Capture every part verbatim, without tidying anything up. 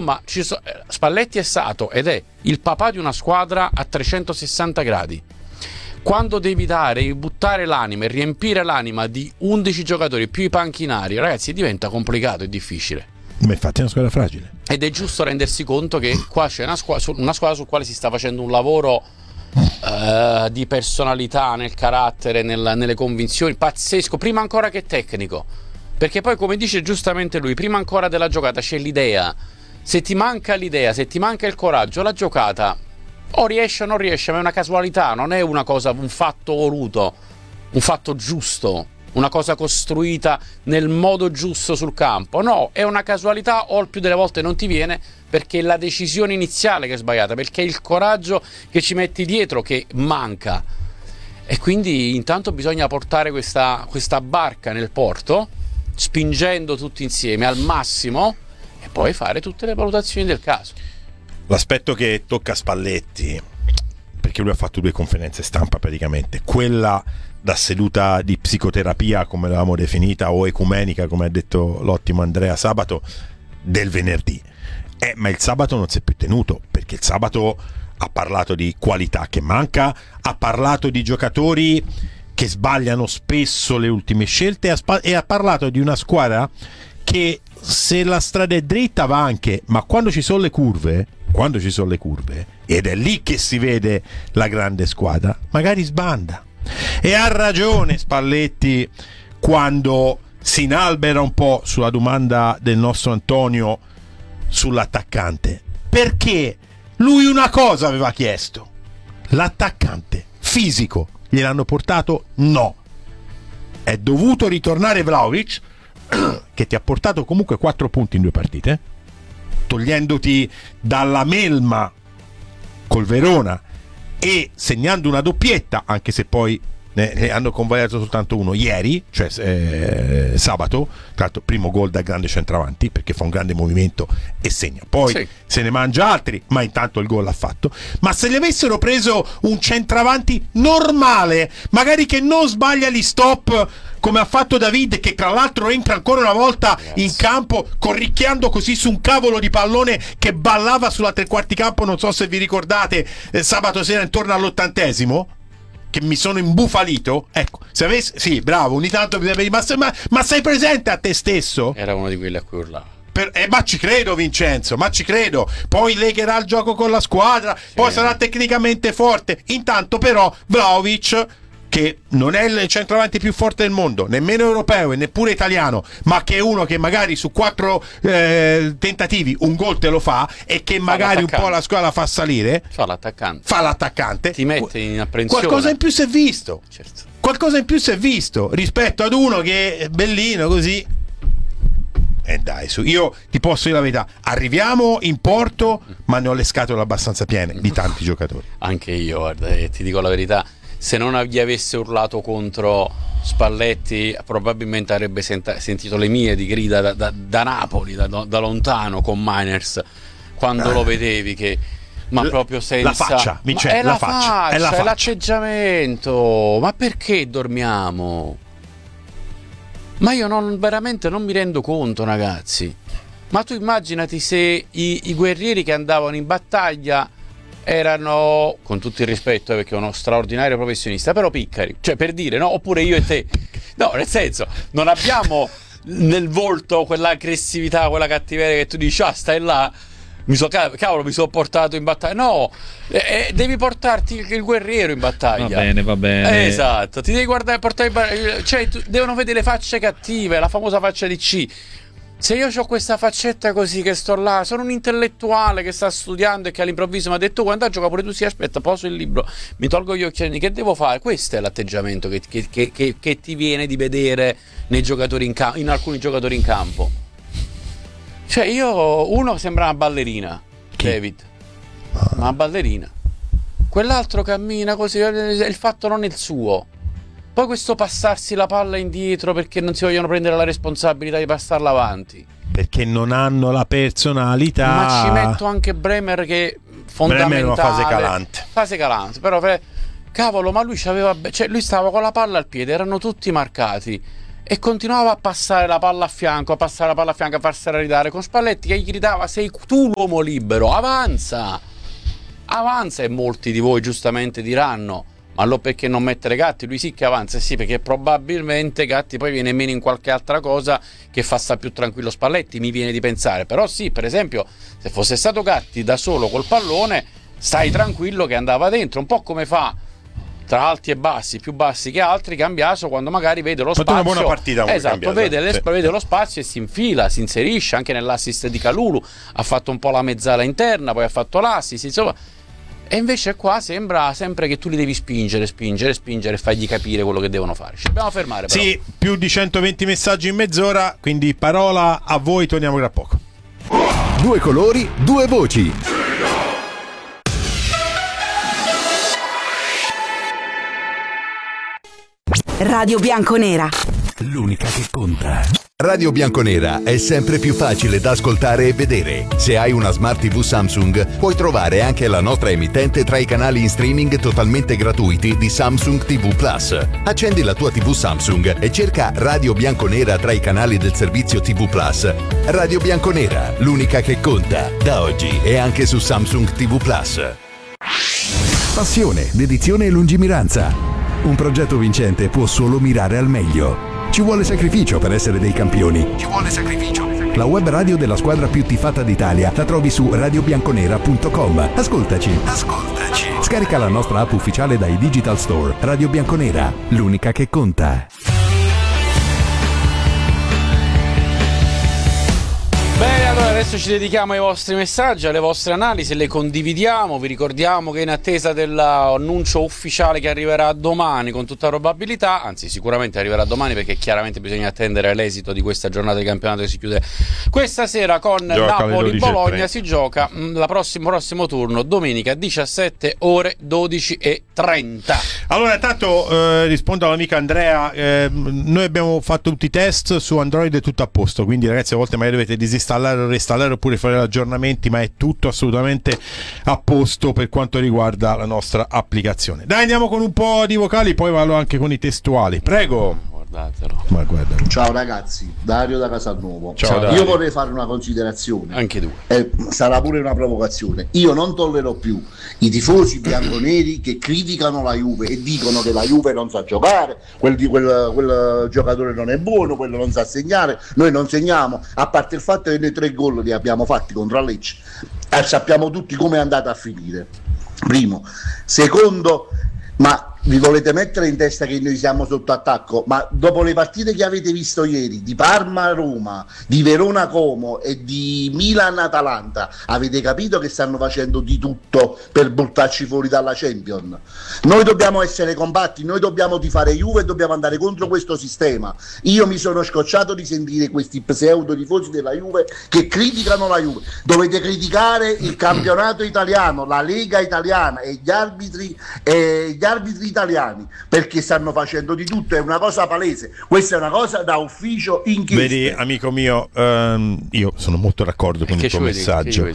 insomma ci so, Spalletti è stato ed è il papà di una squadra a trecentosessanta gradi. Quando devi dare, buttare l'anima e riempire l'anima di undici giocatori più i panchinari, ragazzi, diventa complicato e difficile. Ma infatti è una squadra fragile. Ed è giusto rendersi conto che qua c'è una squadra, una squadra su quale si sta facendo un lavoro uh, di personalità, nel carattere, nel, nelle convinzioni, pazzesco, prima ancora che tecnico. Perché poi, come dice giustamente lui, prima ancora della giocata c'è l'idea. Se ti manca l'idea, se ti manca il coraggio, la giocata o riesce o non riesce, ma è una casualità, non è una cosa, un fatto voluto, un fatto giusto, una cosa costruita nel modo giusto sul campo. No, è una casualità, o il più delle volte non ti viene perché è la decisione iniziale che è sbagliata, perché è il coraggio che ci metti dietro che manca. E quindi intanto bisogna portare questa, questa barca nel porto, spingendo tutti insieme al massimo, e poi fare tutte le valutazioni del caso. L'aspetto che tocca Spalletti, perché lui ha fatto due conferenze stampa praticamente, quella da seduta di psicoterapia come l'avevamo definita, o ecumenica come ha detto l'ottimo Andrea sabato, del venerdì, eh, ma il sabato non si è più tenuto, perché il sabato ha parlato di qualità che manca, ha parlato di giocatori che sbagliano spesso le ultime scelte, e ha parlato di una squadra che, se la strada è dritta, va anche, ma quando ci sono le curve, quando ci sono le curve, ed è lì che si vede la grande squadra, magari sbanda. E ha ragione Spalletti quando si inalbera un po' sulla domanda del nostro Antonio sull'attaccante, perché lui una cosa aveva chiesto: l'attaccante fisico. Gliel'hanno portato? No. È dovuto ritornare Vlahovic, che ti ha portato comunque quattro punti in due partite, togliendoti dalla melma col Verona e segnando una doppietta, anche se poi ne, ne hanno convalidato soltanto uno ieri, cioè eh, sabato. Tra l'altro primo gol da grande centravanti, perché fa un grande movimento e segna, poi sì, se ne mangia altri, ma intanto il gol l'ha fatto. Ma se gli avessero preso un centravanti normale, magari che non sbaglia gli stop come ha fatto David, che tra l'altro entra ancora una volta yes. in campo corricchiando così su un cavolo di pallone che ballava sulla tre quarti campo, non so se vi ricordate, eh, sabato sera intorno all'ottantesimo, che mi sono imbufalito. Ecco, se avessi, sì, bravo, ogni tanto mi devi, ma, ma, ma sei presente a te stesso? Era uno di quelli a cui urlava. Per, eh, ma ci credo, Vincenzo, ma ci credo. Poi legherà il gioco con la squadra, sì, poi sarà tecnicamente forte. Intanto però Vlahovic, che non è il centravanti più forte del mondo, nemmeno europeo e neppure italiano, ma che è uno che magari su quattro eh, tentativi un gol te lo fa, e che fa magari un po' la squadra fa salire, fa l'attaccante, fa l'attaccante, ti mette in apprensione. Qualcosa in più si è visto, certo. Qualcosa in più si è visto rispetto ad uno che è bellino così. E dai, su, io ti posso dire la verità, arriviamo in porto, ma ne ho le scatole abbastanza piene di tanti giocatori. Anche io, guarda, e ti dico la verità, se non gli avesse urlato contro Spalletti, probabilmente avrebbe senta- sentito le mie di grida da, da, da Napoli, da, da lontano, con Miners, quando eh. lo vedevi che, ma L- proprio senza... La faccia, Vince, ma è la, la faccia, faccia, è la è faccia. l'atteggiamento. Ma perché dormiamo? Ma io non, veramente non mi rendo conto, ragazzi. Ma tu immaginati se i, i guerrieri che andavano in battaglia erano, con tutto il rispetto, eh, perché è uno straordinario professionista, però piccari, cioè, per dire, no? Oppure io e te, no, nel senso, non abbiamo nel volto quell'aggressività, quella cattiveria che tu dici, ah, stai là, mi so, cavolo, mi sono portato in battaglia. No, eh, devi portarti il, il guerriero in battaglia. Va bene, va bene. Eh, esatto, ti devi guardare, portare in battaglia, cioè, tu, devono vedere le facce cattive, la famosa faccia di C. Se io ho questa faccetta così, che sto là, sono un intellettuale che sta studiando e che all'improvviso mi ha detto guarda, gioca pure tu, sì, aspetta, poso il libro, mi tolgo gli occhiali, che devo fare? Questo è l'atteggiamento che, che, che, che, che ti viene di vedere nei giocatori in, campo, in alcuni giocatori in campo. Cioè, io, uno sembra una ballerina, chi? David, una ballerina, quell'altro cammina così, il fatto non è il suo. Poi questo passarsi la palla indietro perché non si vogliono prendere la responsabilità di passarla avanti, perché non hanno la personalità. Ma ci metto anche Bremer, che fondamentale, Bremer è una fase calante fase calante però cavolo, ma lui c'aveva, cioè lui stava con la palla al piede, erano tutti marcati e continuava a passare la palla a fianco, a passare la palla a fianco, a farsela ridare, con Spalletti che gli gridava: sei tu l'uomo libero, avanza, avanza. E molti di voi giustamente diranno: ma allora perché non mettere Gatti? Lui sì che avanza. Sì, perché probabilmente Gatti poi viene meno in qualche altra cosa che fa sta più tranquillo Spalletti, mi viene di pensare. Però sì, per esempio, se fosse stato Gatti da solo col pallone, stai tranquillo che andava dentro, un po' come fa tra alti e bassi, più bassi che altri, Cambiaso, quando magari vede lo spazio. Una buona partita, esatto, vede, le, sì. vede lo spazio e si infila, si inserisce. Anche nell'assist di Kalulu ha fatto un po' la mezzala interna, poi ha fatto l'assist, insomma. E invece qua sembra sempre che tu li devi spingere, spingere, spingere e fargli capire quello che devono fare. Ci dobbiamo fermare però. Sì, più di centoventi messaggi in mezz'ora, quindi parola a voi, torniamo tra poco. Due colori, due voci. Radio Bianconera, l'unica che conta. Radio Bianconera è sempre più facile da ascoltare e vedere. Se hai una Smart tivù Samsung, puoi trovare anche la nostra emittente tra i canali in streaming totalmente gratuiti di Samsung tivù Plus. Accendi la tua tivù Samsung e cerca Radio Bianconera tra i canali del servizio tivù Plus. Radio Bianconera, l'unica che conta. Da oggi è anche su Samsung tivù Plus. Passione, dedizione e lungimiranza. Un progetto vincente può solo mirare al meglio. Ci vuole sacrificio per essere dei campioni. Ci vuole sacrificio. La web radio della squadra più tifata d'Italia la trovi su radio bianconera punto com. Ascoltaci. Ascoltaci. Scarica la nostra app ufficiale dai Digital Store. Radio Bianconera, l'unica che conta. Bene, allora adesso ci dedichiamo ai vostri messaggi, alle vostre analisi, le condividiamo. Vi ricordiamo che in attesa dell'annuncio ufficiale che arriverà domani con tutta probabilità, anzi sicuramente arriverà domani perché chiaramente bisogna attendere l'esito di questa giornata di campionato che si chiude questa sera con Napoli-Bologna. Si gioca il prossimo, prossimo turno domenica diciassette ore dodici e trenta. Allora intanto eh, rispondo all'amica Andrea, eh, noi abbiamo fatto tutti i test su Android, è tutto a posto, quindi ragazzi a volte magari dovete disinstallare o reinstallare oppure fare aggiornamenti, ma è tutto assolutamente a posto per quanto riguarda la nostra applicazione. Dai, andiamo con un po' di vocali, poi vado anche con i testuali, prego. Guardatelo. Ma guarda. Ciao ragazzi, Dario da Casalnuovo. Ciao, Dario. Io vorrei fare una considerazione. Anche tu. Eh, sarà pure una provocazione. Io non tollerò più i tifosi bianconeri che criticano la Juve e dicono che la Juve non sa giocare, quel, di, quel, quel giocatore non è buono, quello non sa segnare, noi non segniamo, a parte il fatto che noi tre gol li abbiamo fatti contro la Lecce, eh, sappiamo tutti come è andata a finire. Primo. Secondo, ma vi volete mettere in testa che noi siamo sotto attacco? Ma dopo le partite che avete visto ieri di Parma-Roma, di Verona-Como e di Milan-Atalanta, avete capito che stanno facendo di tutto per buttarci fuori dalla Champions? Noi dobbiamo essere compatti, noi dobbiamo tifare Juve e dobbiamo andare contro questo sistema. Io mi sono scocciato di sentire questi pseudo tifosi della Juve che criticano la Juve. Dovete criticare il campionato italiano, la Lega italiana e gli arbitri e gli arbitri italiani, perché stanno facendo di tutto, è una cosa palese, questa è una cosa da ufficio inchiesta. Vedi amico mio, ehm, io sono molto d'accordo con il tuo messaggio.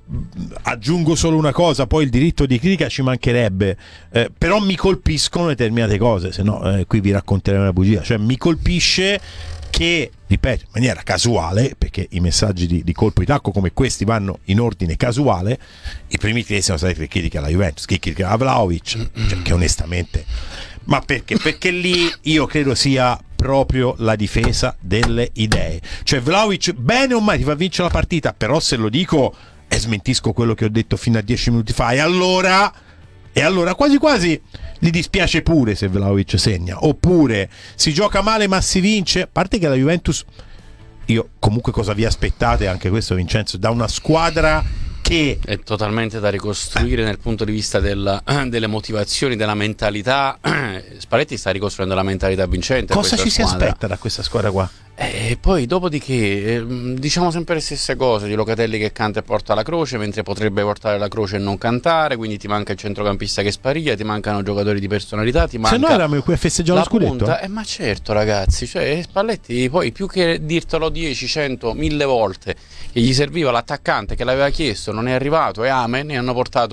Aggiungo solo una cosa, poi il diritto di critica ci mancherebbe, eh, però mi colpiscono determinate cose, se no eh, qui vi racconterei una bugia, cioè mi colpisce che, ripeto, in maniera casuale, perché i messaggi di, di colpo di tacco come questi vanno in ordine casuale, i primi tre sono stati per critica alla Juventus, che critica a Vlahovic, cioè, che onestamente, ma perché? Perché lì io credo sia proprio la difesa delle idee, cioè Vlahovic bene o male ti fa vincere la partita, però se lo dico e smentisco quello che ho detto fino a dieci minuti fa, e allora e allora quasi quasi gli dispiace pure se Vlahovic segna, oppure si gioca male ma si vince. A parte che la Juventus, io comunque cosa vi aspettate, anche questo Vincenzo, da una squadra che è totalmente da ricostruire eh. nel punto di vista del, delle motivazioni, della mentalità. Spalletti sta ricostruendo la mentalità vincente. Cosa ci squadra. si aspetta da questa squadra qua? E poi dopodiché diciamo sempre le stesse cose, di Locatelli che canta e porta la croce mentre potrebbe portare la croce e non cantare, quindi ti manca il centrocampista che sparia, ti mancano giocatori di personalità, ti manca, se no eravamo qui a festeggiare lo scudetto, eh, ma certo ragazzi, cioè Spalletti poi più che dirtelo dieci, cento, mille volte che gli serviva l'attaccante che l'aveva chiesto, non è arrivato e amen, e hanno portato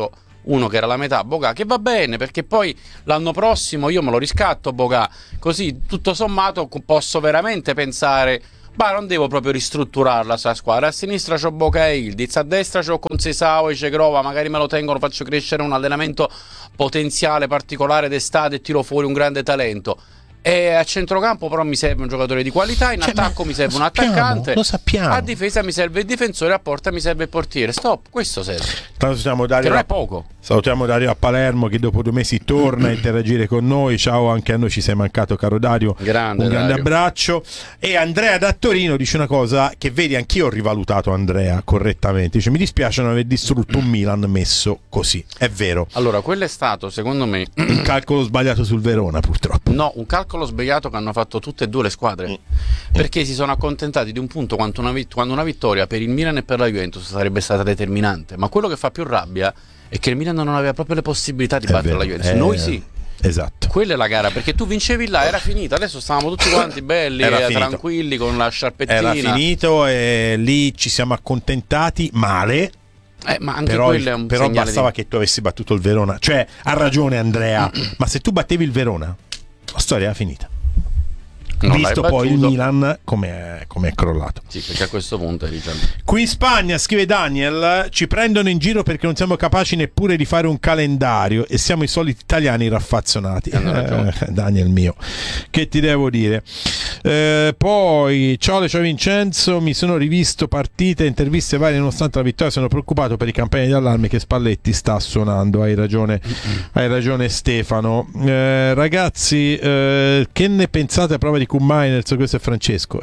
uno che era la metà Boga, che va bene perché poi l'anno prossimo io me lo riscatto Boga, così tutto sommato posso veramente pensare, ma non devo proprio ristrutturarla sta squadra. A sinistra c'ho Boca e Ildiz, a destra c'ho Concesao e Cegrova, magari me lo tengo, lo faccio crescere un allenamento potenziale particolare d'estate e tiro fuori un grande talento. E a centrocampo però mi serve un giocatore di qualità, in cioè, attacco mi serve un sappiamo, attaccante, lo sappiamo. A difesa mi serve il difensore, a porta mi serve il portiere. Stop, questo serve. Salutiamo Dario, che non è poco. Salutiamo Dario a Palermo che dopo due mesi torna a interagire con noi. Ciao, anche a noi ci sei mancato, caro Dario. Grande, un grande Dario. abbraccio. E Andrea da Torino dice una cosa che vedi, anch'io ho rivalutato Andrea correttamente. Dice: mi dispiace non aver distrutto un Milan messo così. È vero. Allora, quello è stato, secondo me, un calcolo sbagliato sul Verona, purtroppo. No, un calcolo sbagliato che hanno fatto tutte e due le squadre, perché si sono accontentati di un punto quando una, vit- quando una vittoria per il Milan e per la Juventus sarebbe stata determinante. Ma quello che fa più rabbia è che il Milan non aveva proprio le possibilità di È battere vero, la Juventus. è... Noi sì. Esatto. Quella è la gara, perché tu vincevi là, era finita. Adesso stavamo tutti quanti belli, Era eh, tranquilli con la sciarpettina. Era finito e lì ci siamo accontentati male. Eh, ma anche però quello è un però segnale bastava di... che tu avessi battuto il Verona. Cioè, ha ragione Andrea, ma se tu battevi il Verona, la storia era finita. Non Visto l'hai poi il battuto. Milan come è crollato. Sì, perché a questo punto eri già... Qui in Spagna, scrive Daniel, ci prendono in giro perché non siamo capaci neppure di fare un calendario e siamo i soliti italiani raffazzonati. Eh, Daniel mio, che ti devo dire? Eh, poi ciao, ciao Vincenzo, mi sono rivisto partite, interviste varie, nonostante la vittoria sono preoccupato per i campanelli d'allarme che Spalletti sta suonando. Hai ragione, hai ragione Stefano. Eh, ragazzi, eh, che ne pensate a prova di Koeman? Questo è Francesco.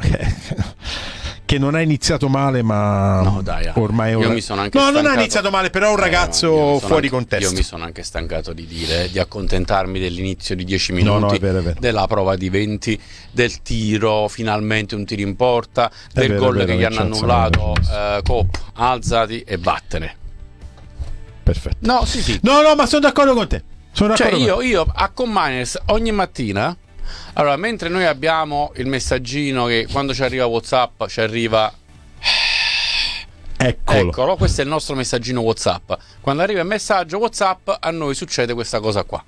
Che non ha iniziato male, ma No, dai, ormai io ora... mi sono anche no, stancato. non ha iniziato male, però è un Eh, ragazzo io mi sono fuori anche- contesto. Io mi sono anche stancato di dire, di accontentarmi dell'inizio di dieci minuti, No, no, è vero, è vero. della prova di venti, del tiro, finalmente un tiro in porta, del vero, gol è vero, che gli hanno Vincenzo, annullato, è eh, Cop, alzati e vattene. Perfetto. No, sì, sì. No, no, ma sono d'accordo con te. Sono Cioè d'accordo con io, io a Comminers ogni mattina, allora mentre noi abbiamo il messaggino che quando ci arriva WhatsApp ci arriva te. Eccolo. eccolo, questo è il nostro messaggino WhatsApp. Quando arriva il messaggio WhatsApp a noi succede questa cosa qua.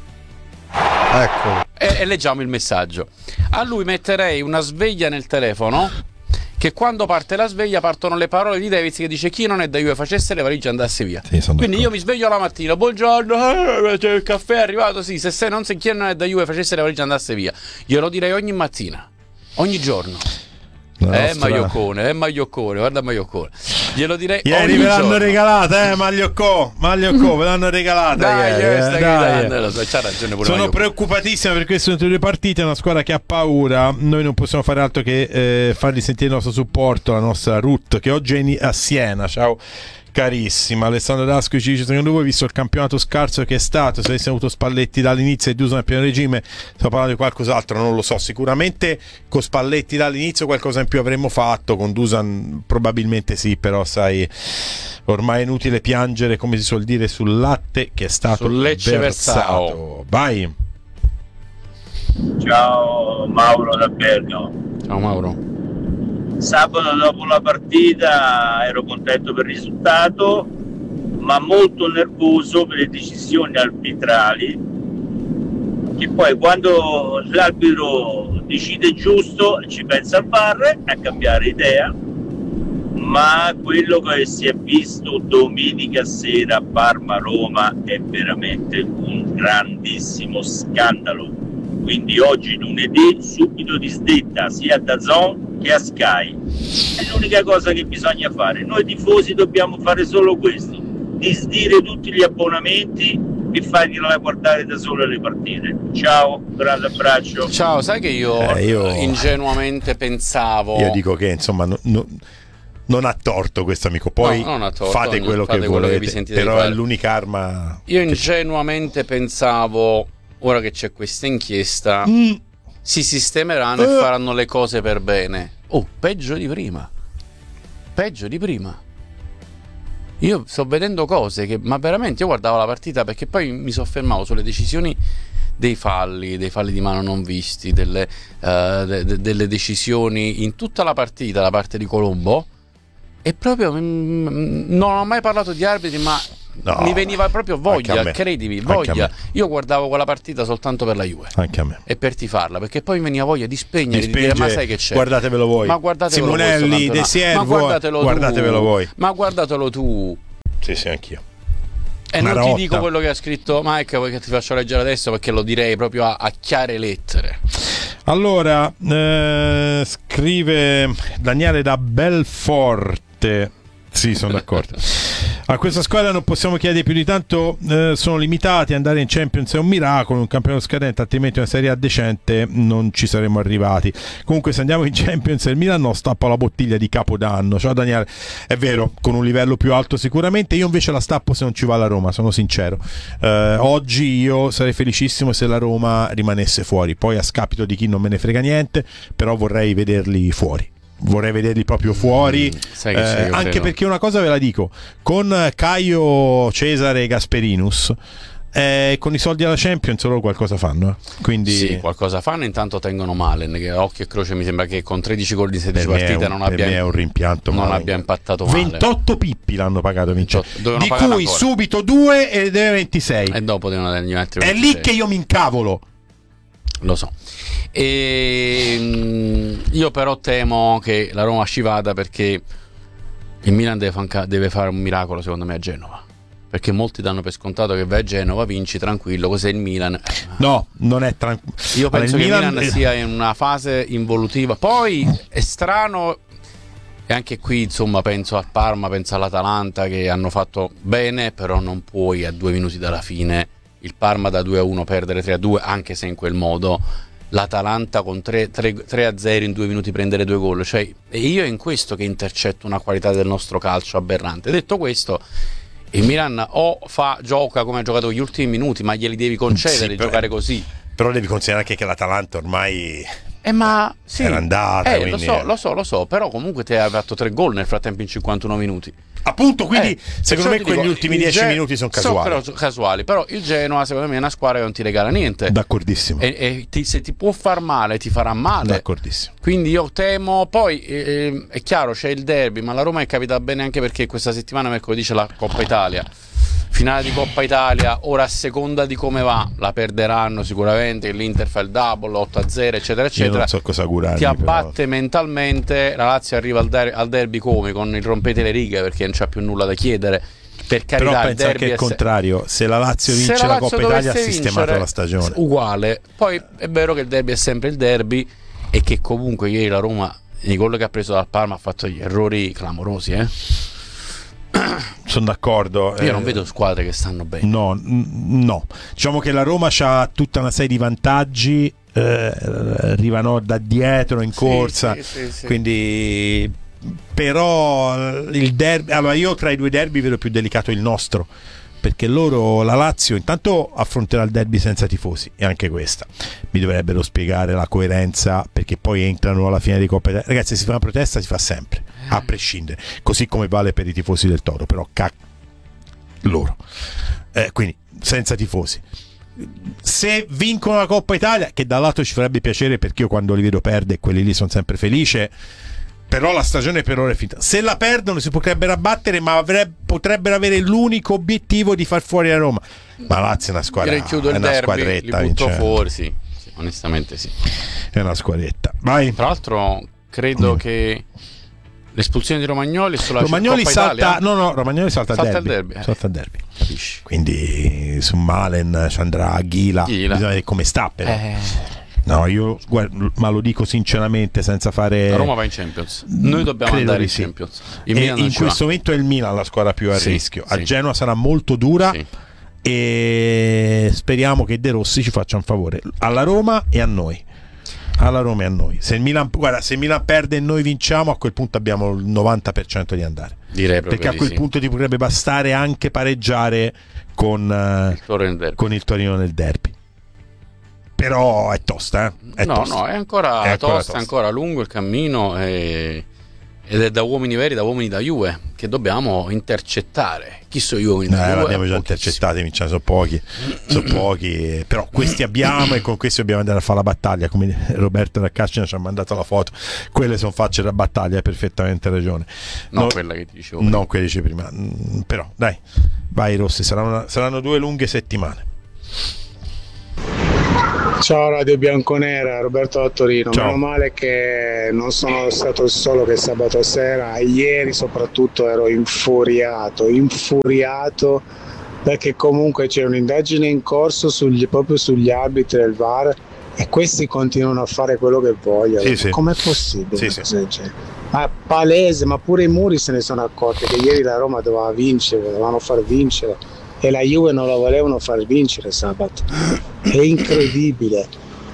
Eccolo. E, e leggiamo il messaggio. A lui metterei una sveglia nel telefono, che quando parte la sveglia partono le parole di Davids che dice: chi non è da Juve facesse le valigie e andasse via. Sì, sono Quindi d'accordo. io mi sveglio la mattina, buongiorno, eh, il caffè è arrivato, sì, se sei non sei chi non è da Juve facesse le valigie e andasse via. Glielo direi ogni mattina, ogni giorno. La Eh nostra- Maglioccone, eh Maglioccone, guarda Maglioccone. Glielo direi Ieri ogni ve l'hanno giorno. regalata, eh, Magliocco, Magliocco, ve l'hanno regalata Dai, ieri, eh, stai eh, dai. gridando, lo so, c'ha ragione pure Sono Magliocco. preoccupatissimo per queste ultime due partite, è una squadra che ha paura. Noi non possiamo fare altro che eh, fargli sentire il nostro supporto, la nostra Ruth, che oggi è in- a Siena. Ciao carissima. Alessandro Dasco ci dice: secondo voi, visto il campionato scarso che è stato, se avessi avuto Spalletti dall'inizio e Dusan a pieno regime, stiamo parlando di qualcos'altro? Non lo so. Sicuramente con Spalletti dall'inizio qualcosa in più avremmo fatto, con Dusan probabilmente sì, però sai, ormai è inutile piangere, come si suol dire, sul latte che è stato Sul Lecce versato. Versao. Vai. Ciao Mauro da Bergamo. Ciao Mauro. Sabato dopo la partita ero contento per il risultato, ma molto nervoso per le decisioni arbitrali, che poi quando l'arbitro decide giusto ci pensa al V A R a cambiare idea, ma quello che si è visto domenica sera a Parma-Roma è veramente un grandissimo scandalo. Quindi oggi lunedì subito disdetta sia a DAZN che a Sky. È l'unica cosa che bisogna fare. Noi tifosi dobbiamo fare solo questo: disdire tutti gli abbonamenti e fargliela guardare da sole le partite. Ciao, grande abbraccio. Ciao, sai che io, Eh, io- ingenuamente pensavo. Io dico che insomma no- no- non ha torto questo amico, poi No, non ha torto, fate ogni- quello fate che quello che volete, vi sentite di però è fare. l'unica arma Io che c'è. ingenuamente pensavo, ora che c'è questa inchiesta, Mm. si sistemeranno Eh. e faranno le cose per bene. Oh, peggio di prima. Peggio di prima. Io sto vedendo cose che, ma veramente, io guardavo la partita perché poi mi soffermavo sulle decisioni dei falli, dei falli di mano non visti, delle, eh, de- de- delle decisioni in tutta la partita da parte di Colombo. E proprio mm, non ho mai parlato di arbitri, ma No, mi veniva proprio voglia, anche a me. credimi, Anche a voglia. me. Io guardavo quella partita soltanto per la Juve. Anche a me. E per tifarla, perché poi mi veniva voglia di spegnere, Di di dire, ma spengere, sai che c'è? guardatevelo voi. Ma guardatevelo Simonelli, voi sto De campionato. Siervo, ma guardatelo guardatevelo tu. voi. Ma guardatelo tu. Sì, sì, anch'io. E Una non rotta. ti dico quello che ha scritto Mike, poi che ti faccio leggere adesso, perché lo direi proprio a, a chiare lettere. Allora, eh, scrive Daniele da Belforte. Sì, sono d'accordo. A questa squadra non possiamo chiedere più di tanto, eh, sono limitati, andare in Champions è un miracolo, un campionato scadente, altrimenti una Serie A decente non ci saremmo arrivati. Comunque se andiamo in Champions il Milan non stappa la bottiglia di Capodanno. Ciao Daniele, è vero, con un livello più alto sicuramente, io invece la stappo se non ci va la Roma, sono sincero. Eh, oggi io sarei felicissimo se la Roma rimanesse fuori, poi a scapito di chi non me ne frega niente, però vorrei vederli fuori. Vorrei vederli proprio fuori, Mm, sai che c'è, eh, io anche credo. perché una cosa ve la dico, con Caio, Cesare e Gasperinus, eh, con i soldi alla Champions loro qualcosa fanno, eh. Quindi Sì, qualcosa fanno, intanto tengono Malen, che a occhio e croce mi sembra che con tredici gol di sedici per me è partite un, non per me è abbia, un rimpianto non male. abbia impattato male. ventotto pippi l'hanno pagato Vincenzo, Dovevano di pagare cui ancora. subito due e deve ventisei. E dopo devono dargli altri È ventisei. lì che io mi incavolo. Lo so. E, mm, io però temo che la Roma ci vada, perché il Milan deve, fanca- deve fare un miracolo secondo me a Genova, perché molti danno per scontato che vai a Genova, vinci tranquillo, cos'è il Milan? No, non è tranquillo. Io penso che il Milan sia in una fase involutiva. Poi è strano, e anche qui insomma penso al Parma, penso all'Atalanta, che hanno fatto bene, però non puoi a due minuti dalla fine il Parma da due a uno perdere tre a due, anche se in quel modo l'Atalanta con tre a zero in due minuti prendere due gol. Cioè, e io è in questo che intercetto una qualità del nostro calcio aberrante. Detto questo, il Milan o fa gioca come ha giocato gli ultimi minuti, ma glieli devi concedere Sì, di però- giocare così. Però devi considerare anche che l'Atalanta ormai Eh, ma sì, era andata, eh, quindi- lo so, lo so, lo so, però comunque ti hai fatto tre gol nel frattempo in cinquantuno minuti. appunto, quindi Eh, secondo perciò me ti quegli dico, ultimi il dieci Ge- minuti sono casuali. però casuali, però il Genoa secondo me è una squadra che non ti regala niente. D'accordissimo. E, e ti- se ti può far male, ti farà male. D'accordissimo. Quindi io temo. Poi eh, è chiaro, c'è il derby, ma la Roma è capitata bene anche perché questa settimana, mercoledì, c'è la Coppa Italia. Finale di Coppa Italia, ora a seconda di come va la perderanno sicuramente, l'Inter fa il double otto a zero eccetera Io eccetera, non so cosa augurarmi, ti abbatte però. mentalmente. La Lazio arriva al, der- al derby come? Con il rompete le righe, perché non c'ha più nulla da chiedere. Per carità, Però il penso derby anche il è se- contrario, se la Lazio vince se la, Lazio Coppa Italia ha dovesse sistemato vincere, la stagione. uguale. Poi è vero che il derby è sempre il derby, e che comunque ieri la Roma, i gol che ha preso dal Parma, ha fatto gli errori clamorosi, eh? Sono d'accordo. Io eh, non vedo squadre che stanno bene. No, n- no. Diciamo che la Roma ha tutta una serie di vantaggi, eh, arrivano da dietro in Sì, corsa, sì, sì, sì. quindi però il derby, allora io tra i due derby vedo più delicato il nostro, perché loro, la Lazio intanto affronterà il derby senza tifosi, e anche questa mi dovrebbero spiegare la coerenza, perché poi entrano alla fine di Coppa Italia. Ragazzi, si fa una protesta, si fa sempre, a prescindere, così come vale per i tifosi del Toro, però cac loro, eh, quindi senza tifosi. Se vincono la Coppa Italia, che da un lato ci farebbe piacere, perché io quando li vedo perdere, quelli lì sono sempre felice, però la stagione per ora è finita. Se la perdono si potrebbero abbattere, ma avrebbe, potrebbero avere l'unico obiettivo di far fuori la Roma. Ma Lazio è una squadra, Direi chiudo è il una derby, li squadretta, butto Vincenzo. fuori, sì. Sì, onestamente sì. È una squadretta. Vai. Tra l'altro credo che l'espulsione di Romagnoli sulla Romagnoli Coppa salta, Italia, no no, Romagnoli salta, Salta il il derby. derby, eh. Salta il derby. capisci? Quindi su Malen ci andrà Ghila. Ghila. Bisogna vedere come sta, però. Eh, No, io guarda, ma lo dico sinceramente, senza fare. la Roma va in Champions. Noi dobbiamo Credo andare di in sì. Champions. Il E Milan non in ci questo va. momento è il Milan la squadra più a Sì, rischio. A sì. Genova sarà molto dura, Sì. e speriamo che De Rossi ci faccia un favore alla Roma e a noi. Alla Roma e a noi. Se il Milan, guarda, se il Milan perde e noi vinciamo, a quel punto abbiamo il novanta per cento di andare. Direi proprio Perché a di quel sì. punto ti potrebbe bastare anche pareggiare con, eh, Il Torino nel derby. con il Torino nel derby. Però è tosta, eh? È no, tosta. no, è ancora, È ancora tosta, tosta. è ancora lungo il cammino, e... ed è da uomini veri, da uomini da Juve, che dobbiamo intercettare. Chi sono gli uomini Eh, da Juve? l'abbiamo già Pochissimi. intercettati, Vincenzo, sono pochi, sono pochi, però questi abbiamo, e con questi dobbiamo andare a fare la battaglia, come Roberto da Cascina ci ha mandato la foto. Quelle sono facce da battaglia, hai perfettamente ragione. No, No, quella che ti dicevo. non quelle dice prima, Mm, però dai, Vai Rossi, saranno, saranno due lunghe settimane. Ciao Radio Bianconera, Roberto da Torino. Ciao. Meno male che non sono stato il solo che sabato sera, ieri soprattutto ero infuriato, infuriato perché comunque c'è un'indagine in corso sugli, proprio sugli arbitri del V A R e questi continuano a fare quello che vogliono. Sì, sì. Com'è possibile? Sì, una sì. cosa del genere? Ma palese, ma pure i muri se ne sono accorti che ieri la Roma doveva vincere, dovevano far vincere e la Juve non la volevano far vincere sabato. È incredibile.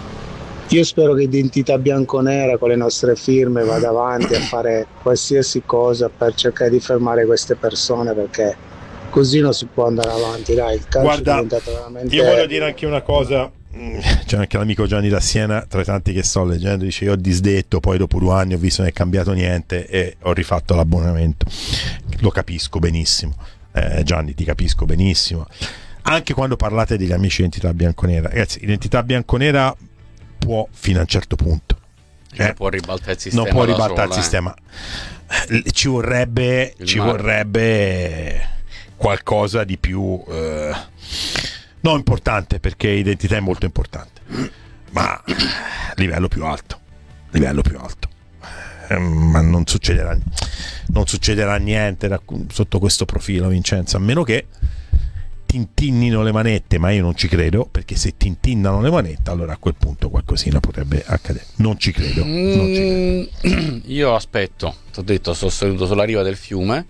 Io spero che Identità Bianconera con le nostre firme vada avanti a fare qualsiasi cosa per cercare di fermare queste persone, perché così non si può andare avanti. Dai, il calcio Guarda, è diventato veramente... io voglio dire anche una cosa. C'è anche l'amico Gianni da Siena, tra i tanti che sto leggendo, dice: io ho disdetto, poi dopo due anni ho visto che non è cambiato niente e ho rifatto l'abbonamento. Lo capisco benissimo, eh, Gianni, ti capisco benissimo. Anche quando parlate degli amici di Identità Bianconera, ragazzi, Identità Bianconera può fino a un certo punto, non eh, può ribaltare il sistema, non può da ribaltare il sola, sistema. Eh, ci vorrebbe Il ci mare. vorrebbe qualcosa di più, eh, no, importante, perché Identità è molto importante, ma livello più alto, livello più alto. Eh, ma non succederà non succederà niente da, sotto questo profilo, Vincenzo, a meno che tintinnino le manette, ma io non ci credo, perché se tintinnano le manette allora a quel punto qualcosina potrebbe accadere. Non ci credo, non ci credo. Mm, io aspetto, ti ho detto, sono seduto sulla riva del fiume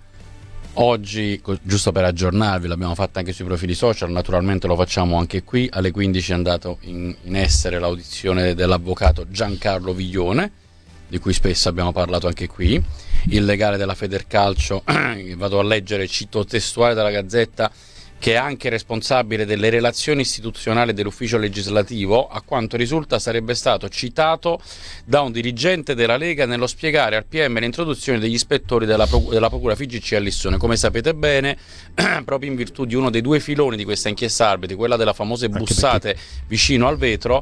oggi, co- giusto per aggiornarvi, l'abbiamo fatta anche sui profili social, naturalmente lo facciamo anche qui. Alle quindici è andato in, in essere l'audizione dell'avvocato Giancarlo Viglione, di cui spesso abbiamo parlato anche qui, il legale della Federcalcio. Vado a leggere, cito testuale dalla Gazzetta, che è anche responsabile delle relazioni istituzionali dell'ufficio legislativo. A quanto risulta sarebbe stato citato da un dirigente della Lega nello spiegare al P M l'introduzione degli ispettori della, Pro- della Procura F G C a Lissone. Come sapete bene, proprio in virtù di uno dei due filoni di questa inchiesta arbitri, quella delle famose Anche bussate perché... vicino al vetro,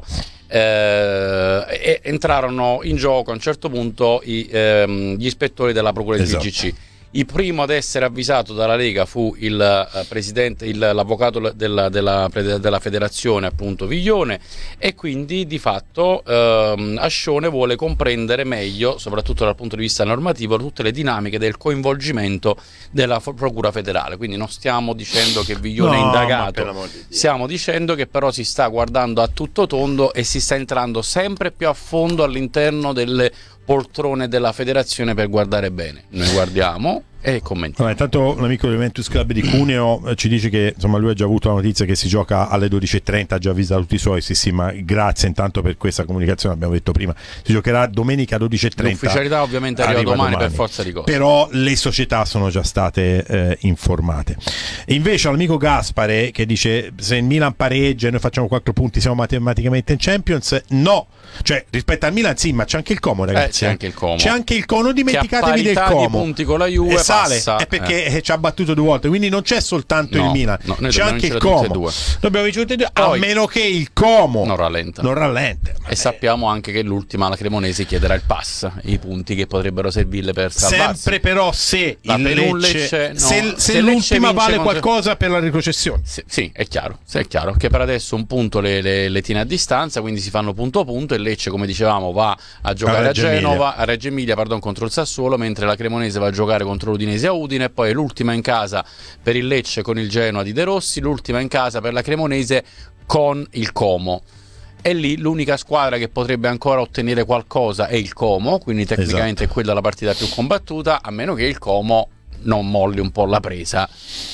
eh, e entrarono in gioco a un certo punto i, ehm, gli ispettori della Procura esatto. F G C. Il primo ad essere avvisato dalla Lega fu il uh, presidente, il, l'avvocato della, della, della federazione, appunto Viglione, e quindi di fatto uh, Ascione vuole comprendere meglio, soprattutto dal punto di vista normativo, tutte le dinamiche del coinvolgimento della f- Procura federale. Quindi non stiamo dicendo che Viglione No, è ma indagato, per l'amor di Dio. stiamo dicendo che però si sta guardando a tutto tondo e si sta entrando sempre più a fondo all'interno delle poltrone della federazione per guardare bene. Noi guardiamo e commentiamo. Vabbè, intanto l'amico del Juventus Club di Cuneo eh, ci dice che insomma lui ha già avuto la notizia che si gioca alle dodici e trenta, ha già avvisato tutti i suoi. Sì sì, ma grazie intanto per questa comunicazione, abbiamo detto prima, si giocherà domenica dodici e trenta. L'ufficialità ovviamente arriva, arriva domani, domani per forza di cose. Però le società sono già state eh, informate. E invece l'amico Gaspare che dice: se il Milan pareggia e noi facciamo quattro punti siamo matematicamente in Champions. No, cioè rispetto al Milan sì, ma c'è anche il Como, ragazzi. Eh, c'è anche il Como. C'è anche il Como, non dimenticatevi che a del parità Como. di punti con la Juve e sale, passa, è perché eh. ci ha battuto due volte, quindi non c'è soltanto No, il Milan, no, noi c'è dobbiamo anche il vincere tutte e Como. due. Dobbiamo vincere tutte e due, Poi, a meno che il Como non rallenta. non rallenta. E sappiamo anche che l'ultima, la Cremonese, chiederà il pass, i punti che potrebbero servirle per salvarsi. Sempre però se La il Penun Lecce, Lecce, no, se, se, se l'ultima Lecce vale vince contro- qualcosa per la retrocessione. Sì, sì, è chiaro, sì, è chiaro che per adesso un punto le, le, le tiene a distanza, quindi si fanno punto a punto e Lecce, come dicevamo, va a giocare A a, Reggio Genova, Emilia. a Reggio Emilia, pardon, contro il Sassuolo, mentre la Cremonese va a giocare contro l'Udinese a Udine, e poi l'ultima in casa per il Lecce con il Genoa di De Rossi, l'ultima in casa per la Cremonese con il Como. E lì l'unica squadra che potrebbe ancora ottenere qualcosa è il Como, quindi tecnicamente Esatto. è quella la partita più combattuta, a meno che il Como non molli un po' la presa.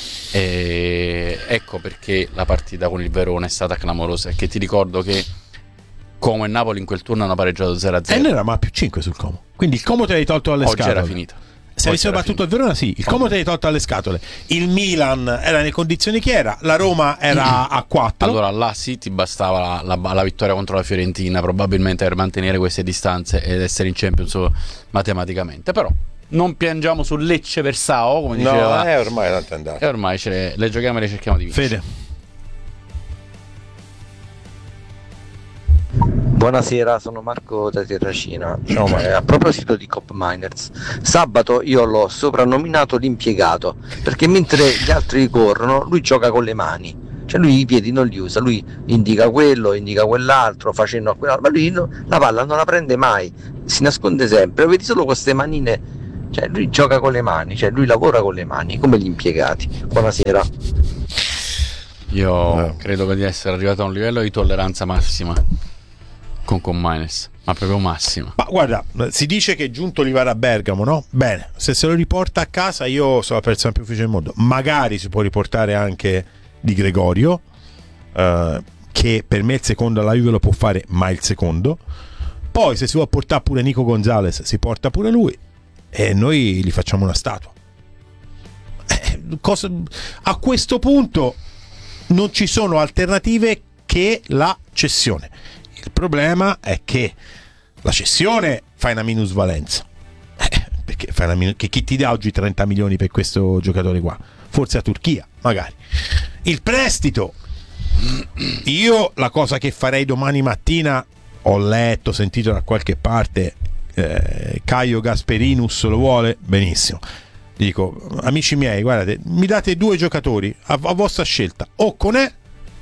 E ecco perché la partita con il Verona è stata clamorosa, e che ti ricordo che Como e Napoli in quel turno hanno pareggiato zero a E zero. noi eravamo a più cinque sul Como, quindi il Como te l'hai tolto dalle Oggi scatole. era finita. Se avessimo era battuto il finita. Verona, sì, il Como te l'hai tolto dalle scatole. Il Milan era nelle condizioni che era, la Roma era a quattro. Allora là sì, ti bastava la, la, la vittoria contro la Fiorentina probabilmente per mantenere queste distanze ed essere in Champions matematicamente. Però non piangiamo sul Lecce Versao, come diceva, è ormai tanto andato. e ormai ce le, le giochiamo e le cerchiamo di vincere. Fede. Buonasera, sono Marco da Terracina. Ciao, Marco. Eh, a proposito di Cop Miners, sabato io l'ho soprannominato l'impiegato, perché mentre gli altri corrono lui gioca con le mani, cioè lui i piedi non li usa, lui indica quello, indica quell'altro, facendo a quell'altro, ma lui no, la palla non la prende mai, si nasconde sempre, lo vedi solo con queste manine, cioè lui gioca con le mani, cioè lui lavora con le mani, come gli impiegati. Buonasera. Io No. credo di essere arrivato a un livello di tolleranza massima con Commines, ma proprio massima. Ma guarda, si dice che è giunto Olivara a Bergamo, no? Bene, se se lo riporta a casa io sono la persona più felice del mondo. Magari si può riportare anche Di Gregorio, eh, che per me il secondo alla Juve lo può fare, ma il secondo. Poi se si vuole portare pure Nico Gonzalez, si porta pure lui e noi gli facciamo una statua. Eh, cosa, a questo punto non ci sono alternative che la cessione. Il problema è che la cessione fa una minusvalenza, eh, perché fai una minus- che chi ti dà oggi trenta milioni per questo giocatore qua? Forse la Turchia, magari. Il prestito, io la cosa che farei domani mattina, ho letto, sentito da qualche parte, eh, Caio Gasperinus lo vuole, benissimo. Dico, amici miei, guardate, mi date due giocatori a, a vostra scelta, o Conè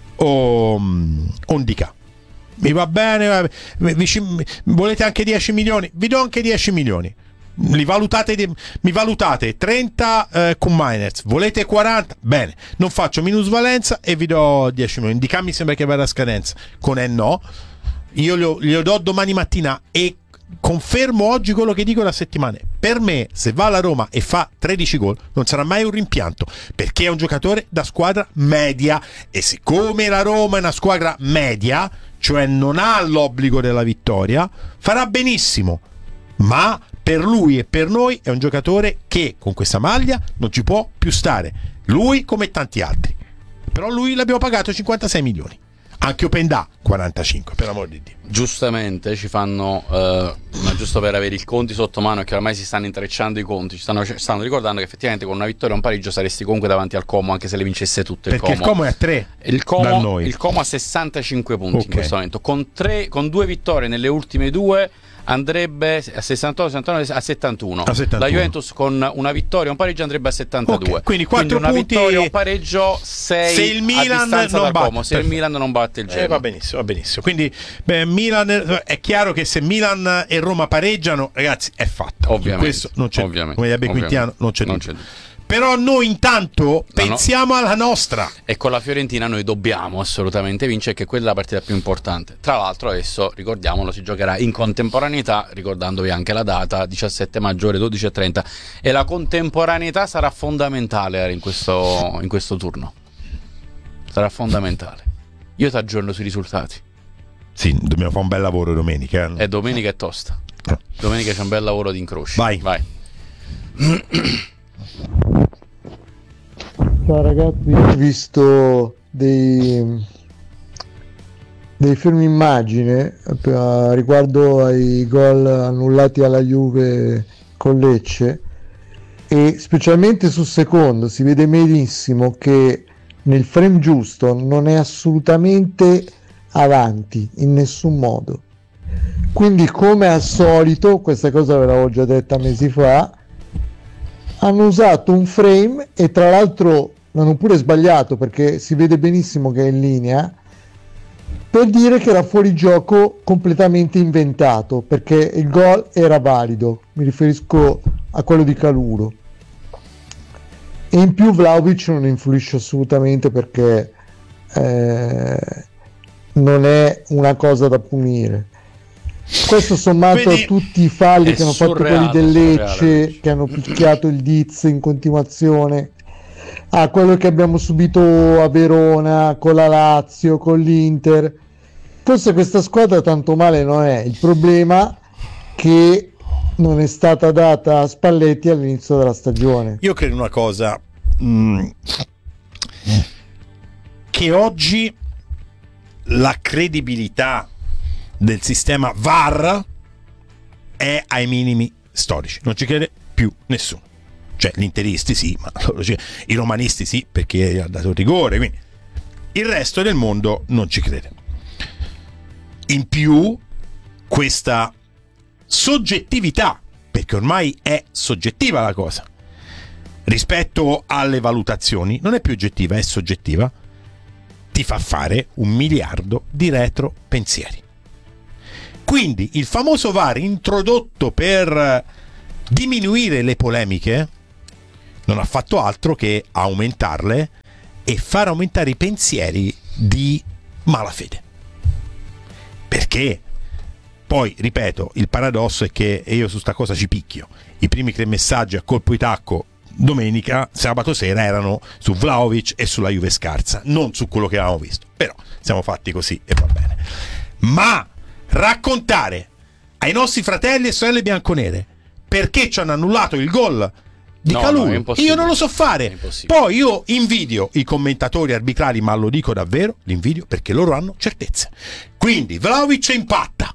o o Ndicà. Mi va bene, va bene. Vi, ci, volete anche dieci milioni? Vi do anche dieci milioni. Li valutate, mi valutate trenta eh, con Miners, volete quaranta? Bene, non faccio minusvalenza e vi do dieci milioni. Ndicà mi sembra che vada a scadenza, Conè no. Io glielo, glielo do domani mattina e confermo oggi quello che dico da settimane. Per me, se va alla Roma e fa tredici gol, non sarà mai un rimpianto, perché è un giocatore da squadra media, e siccome la Roma è una squadra media, cioè non ha l'obbligo della vittoria, farà benissimo. Ma per lui e per noi è un giocatore che con questa maglia non ci può più stare, lui come tanti altri. Però lui l'abbiamo pagato cinquantasei milioni. Anche Openda quarantacinque, per amor di Dio. Giustamente ci fanno, eh, ma giusto per avere i conti sotto mano, che ormai si stanno intrecciando i conti, ci stanno, stanno ricordando che effettivamente con una vittoria o un pareggio saresti comunque davanti al Como, anche se le vincesse tutte. Perché il Como, il Como è a tre il Como, da noi. Il Como ha sessantacinque punti, okay, in questo momento, con, tre, con due vittorie nelle ultime due andrebbe a sessantotto, sessantanove, a settantuno. A settantuno. La Juventus con una vittoria e un pareggio andrebbe a settantadue. Okay, quindi quattro quindi una punti. vittoria e un pareggio, sei se il Milan a distanza non dal batte, Como, se il Milan non batte il Genoa. Eh, va benissimo, va benissimo. Quindi beh, Milan, è chiaro che se Milan e Roma pareggiano, ragazzi, è fatta. Ovviamente. Questo non c'è, ovviamente, come direbbe Quintiano, non c'è, non dubbio. c'è dubbio. Però noi intanto no, pensiamo no. alla nostra. E con la Fiorentina noi dobbiamo assolutamente vincere, che quella è la partita più importante. Tra l'altro adesso, ricordiamolo, si giocherà in contemporaneità, ricordandovi anche la data, diciassette maggio ore dodici e trenta, e la contemporaneità sarà fondamentale in questo, in questo turno. Sarà fondamentale. Io ti aggiorno sui risultati. Sì, dobbiamo fare un bel lavoro domenica. E domenica è tosta. No. Domenica c'è un bel lavoro di incroci. Vai. Vai. Ciao ragazzi, ho visto dei, dei film immagine eh, riguardo ai gol annullati alla Juve con Lecce, e specialmente sul secondo si vede benissimo che nel frame giusto non è assolutamente avanti in nessun modo. Quindi, come al solito, questa cosa ve l'avevo già detta mesi fa, hanno usato un frame, e tra l'altro l'hanno pure sbagliato perché si vede benissimo che è in linea, per dire che era fuori gioco completamente inventato, perché il gol era valido. Mi riferisco a quello di Calulu. E in più Vlahovic non influisce assolutamente, perché eh, non è una cosa da punire. Questo sommato Vedi, a tutti i falli che hanno fatto quelli del Lecce, surreale. che hanno picchiato il Diz in continuazione, a quello che abbiamo subito a Verona con la Lazio, con l'Inter. Forse questa squadra tanto male non è. Il problema che non è stata data a Spalletti all'inizio della stagione. Io credo una cosa, mh, che oggi la credibilità del sistema V A R è ai minimi storici, non ci crede più nessuno. Cioè gli interisti sì, ma i romanisti sì, perché ha dato il rigore, quindi il resto del mondo non ci crede. In più questa soggettività, perché ormai è soggettiva la cosa, rispetto alle valutazioni, non è più oggettiva, è soggettiva, ti fa fare un miliardo di retro pensieri. Quindi il famoso V A R introdotto per diminuire le polemiche non ha fatto altro che aumentarle e far aumentare i pensieri di malafede. Perché poi, ripeto, il paradosso è che, e io su sta cosa ci picchio, i primi tre messaggi a colpo di tacco domenica, sabato sera, erano su Vlahovic e sulla Juve scarsa, non su quello che avevamo visto. Però siamo fatti così e va bene. Ma raccontare ai nostri fratelli e sorelle bianconere perché ci hanno annullato il gol di no, Kalulu, no, io non lo so fare. Poi io invidio i commentatori arbitrali, ma lo dico davvero, li invidio perché loro hanno certezze. Quindi Vlahovic impatta,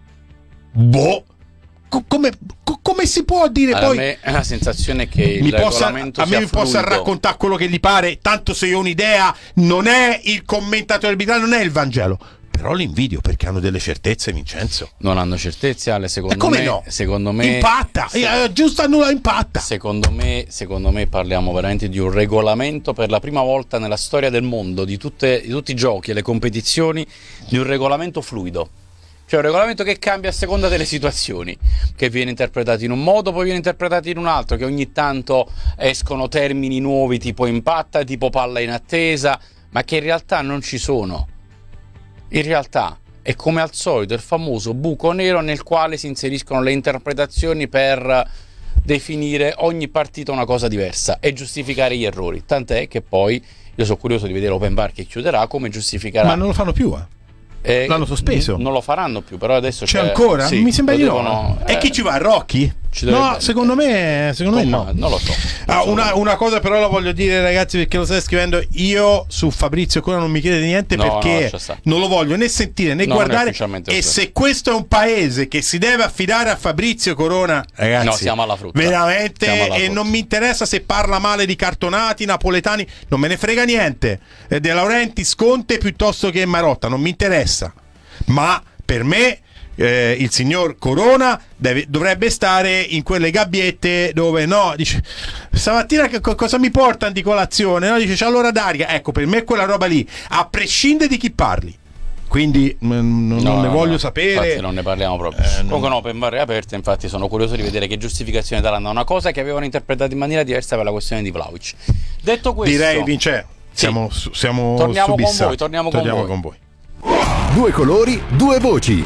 boh, co- come, co- come si può dire? Allora, poi a me è la sensazione che il mi possa, regolamento a me sia mi possa fluido. raccontare quello che gli pare, tanto se io ho un'idea, non è il commentatore arbitrale, non è il Vangelo. Però li invidio perché hanno delle certezze, Vincenzo. Non hanno certezze, Ale, secondo E come me, no? secondo me Impatta, se, eh, giusto annulla impatta. Secondo me, secondo me parliamo veramente di un regolamento per la prima volta nella storia del mondo, di, tutte, di tutti i giochi e le competizioni, di un regolamento fluido. Cioè un regolamento che cambia a seconda delle situazioni, che viene interpretato in un modo, poi viene interpretato in un altro, che ogni tanto escono termini nuovi tipo impatta, tipo palla in attesa, ma che in realtà non ci sono. In realtà è come al solito il famoso buco nero nel quale si inseriscono le interpretazioni per definire ogni partita una cosa diversa e giustificare gli errori. Tant'è che poi io sono curioso di vedere Open V A R che chiuderà, come giustificherà. Ma non lo fanno più, eh? Eh, L'hanno sospeso. N- non lo faranno più, però adesso c'è, c'è ancora? Sì, mi sembra di no. devono, E eh, chi ci va? Rocchi? ci dovrebbe- No, secondo me, secondo me no. Non lo so. Ah, una, una cosa però la voglio dire, ragazzi, perché lo stai scrivendo. Io su Fabrizio Corona non mi chiedete niente, No, no, perché lascia stare. non lo voglio né sentire né No, non è guardare. ufficialmente E così. se questo è un paese che si deve affidare a Fabrizio Corona, ragazzi, No, siamo alla frutta. veramente, Siamo alla e frutta. non mi interessa se parla male di cartonati, napoletani, non me ne frega niente. Eh, De Laurentiis, Conte piuttosto che Marotta, non mi interessa. Ma per me eh, il signor Corona deve, dovrebbe stare in quelle gabbiette dove no, dice stamattina che co- cosa mi portano di colazione? No, dice c'è l'ora d'aria. Ecco, per me è quella roba lì, a prescindere di chi parli. Quindi mh, non No, ne no, voglio no, sapere. Infatti non ne parliamo proprio. Eh, non- Comunque no, Open V A R è aperta, infatti sono curioso di vedere che giustificazione daranno a una cosa che avevano interpretato in maniera diversa per la questione di Vlahovic. Detto questo, Direi, Vince, siamo, Sì. su- siamo Torniamo con subissati. voi, torniamo con voi. con voi. Due colori, due voci.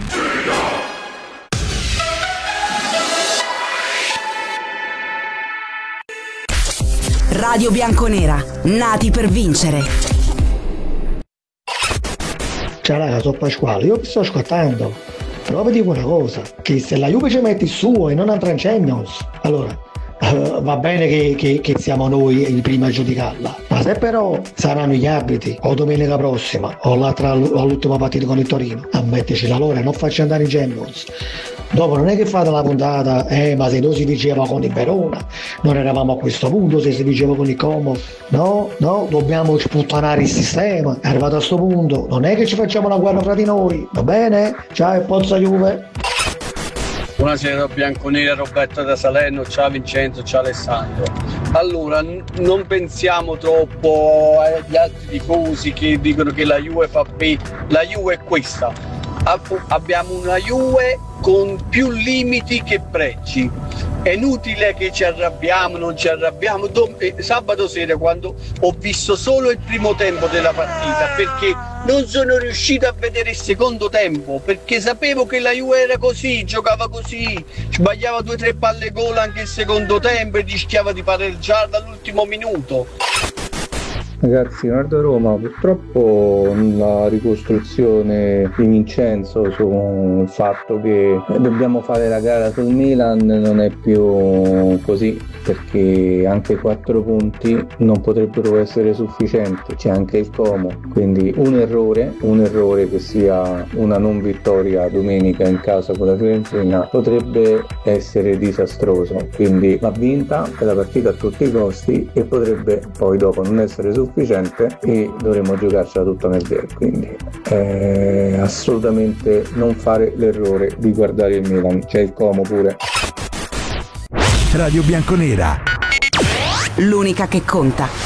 Radio Bianconera, nati per vincere. Ciao raga, sono Pasquale, io vi sto ascoltando, però vi dico una cosa, che se la Juve ci mette il suo e non andrà in Champions, allora eh, va bene che, che, che siamo noi i primi a giudicarla, ma se però saranno gli arbitri o domenica prossima o l'altra all'ultima partita con il Torino a metterci la loro e non farci andare in Champions, dopo non è che fate la puntata eh ma se noi si diceva con il Verona non eravamo a questo punto, se si diceva con il Como, no, no, dobbiamo sputtanare il sistema, è arrivato a questo punto, non è che ci facciamo la guerra fra di noi, va bene? Ciao e Pozza Juve. Buonasera Bianconera, Roberto da Salerno, ciao Vincenzo, ciao Alessandro. Allora, n- non pensiamo troppo agli altri tifosi che dicono che la Juve fa bene, la Juve è questa, Ab- abbiamo una Juve con più limiti che pregi, è inutile che ci arrabbiamo, non ci arrabbiamo. Dom- eh, sabato sera quando ho visto solo il primo tempo della partita, perché non sono riuscito a vedere il secondo tempo, perché sapevo che la Juve era così, giocava così, sbagliava due o tre palle gol anche il secondo tempo e rischiava di pareggiare dall'ultimo minuto. Ragazzi, guarda Roma, purtroppo la ricostruzione di Vincenzo sul fatto che dobbiamo fare la gara sul Milan non è più così, perché anche quattro punti non potrebbero essere sufficienti, c'è anche il Como, quindi un errore, un errore che sia una non vittoria domenica in casa con la Fiorentina potrebbe essere disastroso, quindi va vinta quella partita a tutti i costi e potrebbe poi dopo non essere sufficiente sufficiente e dovremmo giocarcela tutta nel vero, quindi eh, assolutamente non fare l'errore di guardare il Milan. C'è il Como pure. Radio Bianconera, l'unica che conta.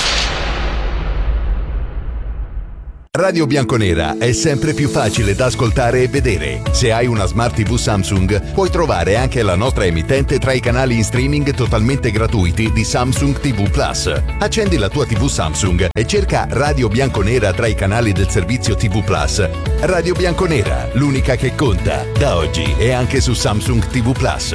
Radio Bianconera è sempre più facile da ascoltare e vedere. Se hai una Smart tivù Samsung, puoi trovare anche la nostra emittente tra i canali in streaming totalmente gratuiti di Samsung tivù Plus. Accendi la tua tivù Samsung e cerca Radio Bianconera tra i canali del servizio tivù Plus. Radio Bianconera, l'unica che conta. Da oggi è anche su Samsung tivù Plus.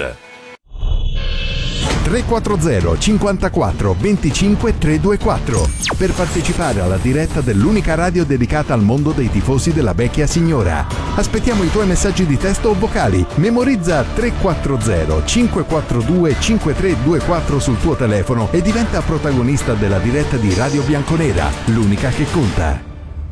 tre quattro zero cinquantaquattro venticinque trecentoventiquattro per partecipare alla diretta dell'unica radio dedicata al mondo dei tifosi della vecchia signora. Aspettiamo i tuoi messaggi di testo o vocali. Memorizza tre quattro zero cinque quattro due cinque tre due quattro sul tuo telefono e diventa protagonista della diretta di Radio Bianconera, l'unica che conta.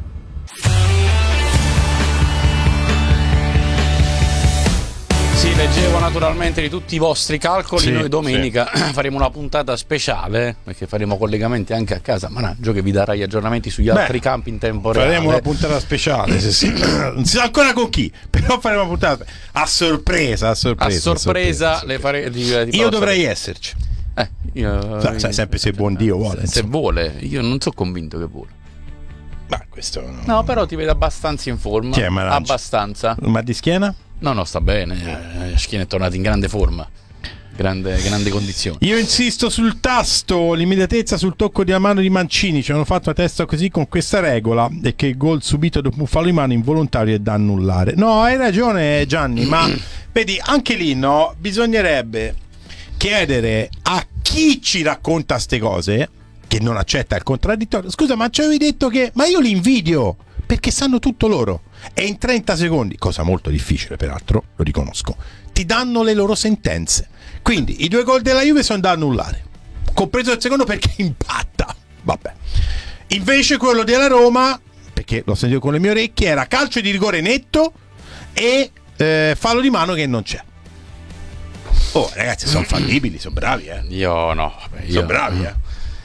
Sì, leggevo naturalmente di tutti i vostri calcoli. Sì, noi domenica sì. faremo una puntata speciale, perché faremo collegamenti anche a casa. Managgio che vi darà gli aggiornamenti sugli altri Beh, campi in tempo reale. Faremo una puntata speciale, sì, sì. Non si sa ancora con chi, però faremo una puntata a sorpresa, a sorpresa. A sorpresa, a sorpresa. le fare, di, di Io dovrei sapere. esserci. Eh, io, sai, sai sempre se buon Dio vuole. Se, se vuole, io non sono convinto che vuole. Ma questo no. No, però ti vedo abbastanza in forma. Chi è, Managgio? Abbastanza. Ma di schiena? No, no, sta bene. La schiena è tornata in grande forma. Grande, grande condizione. Io insisto sul tasto, l'immediatezza sul tocco di mano di Mancini. Ci hanno fatto la testa così con questa regola, e che il gol subito dopo un fallo di mano involontario è da annullare. No, hai ragione Gianni, ma vedi, anche lì no, bisognerebbe chiedere a chi ci racconta ste cose, che non accetta il contraddittorio. Scusa, ma ci avevi detto che... Ma io li invidio, perché sanno tutto loro. E in trenta secondi, cosa molto difficile peraltro, lo riconosco, ti danno le loro sentenze. Quindi i due gol della Juve sono da annullare, compreso il secondo perché impatta. Vabbè. Invece quello della Roma, perché l'ho sentito con le mie orecchie, era calcio di rigore netto e eh, fallo di mano che non c'è. Oh ragazzi, sono fallibili, sono bravi eh. Io no, vabbè, io sono bravi eh.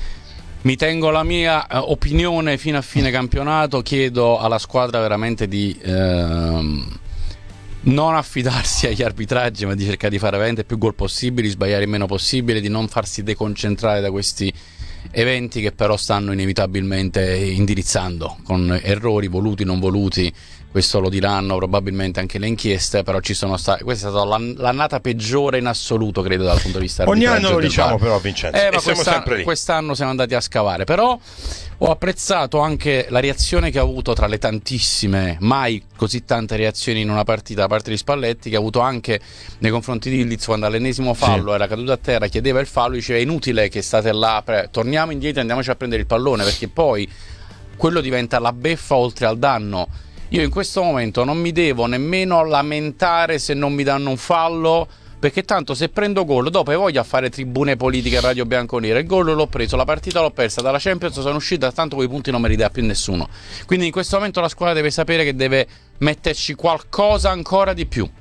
Mi tengo la mia uh, opinione fino a fine campionato. Chiedo alla squadra veramente di ehm, non affidarsi agli arbitraggi, ma di cercare di fare veramente più gol possibili, sbagliare il meno possibile, di non farsi deconcentrare da questi eventi che però stanno inevitabilmente indirizzando con errori voluti, non voluti. Questo lo diranno probabilmente anche le inchieste, però ci sono stati. Questa è stata l'annata peggiore in assoluto, credo, dal punto di vista ogni arbitraggio. anno lo del diciamo V A R. però, Vincenzo, eh, e ma siamo quest'anno, sempre lì. Quest'anno siamo andati a scavare. Però ho apprezzato anche la reazione che ha avuto, tra le tantissime, mai così tante reazioni in una partita da parte di Spalletti, che ha avuto anche nei confronti di Ildiz, quando all'ennesimo fallo sì. era caduto a terra, chiedeva il fallo, diceva è inutile che state là, pre- torniamo indietro e andiamoci a prendere il pallone, perché poi quello diventa la beffa oltre al danno. Io in questo momento non mi devo nemmeno lamentare se non mi danno un fallo, perché tanto se prendo gol dopo voglio a fare tribune politiche a Radio Bianconera. Il gol l'ho preso, la partita l'ho persa, dalla Champions sono uscita, tanto quei punti non me li dà più nessuno. Quindi in questo momento la squadra deve sapere che deve metterci qualcosa ancora di più.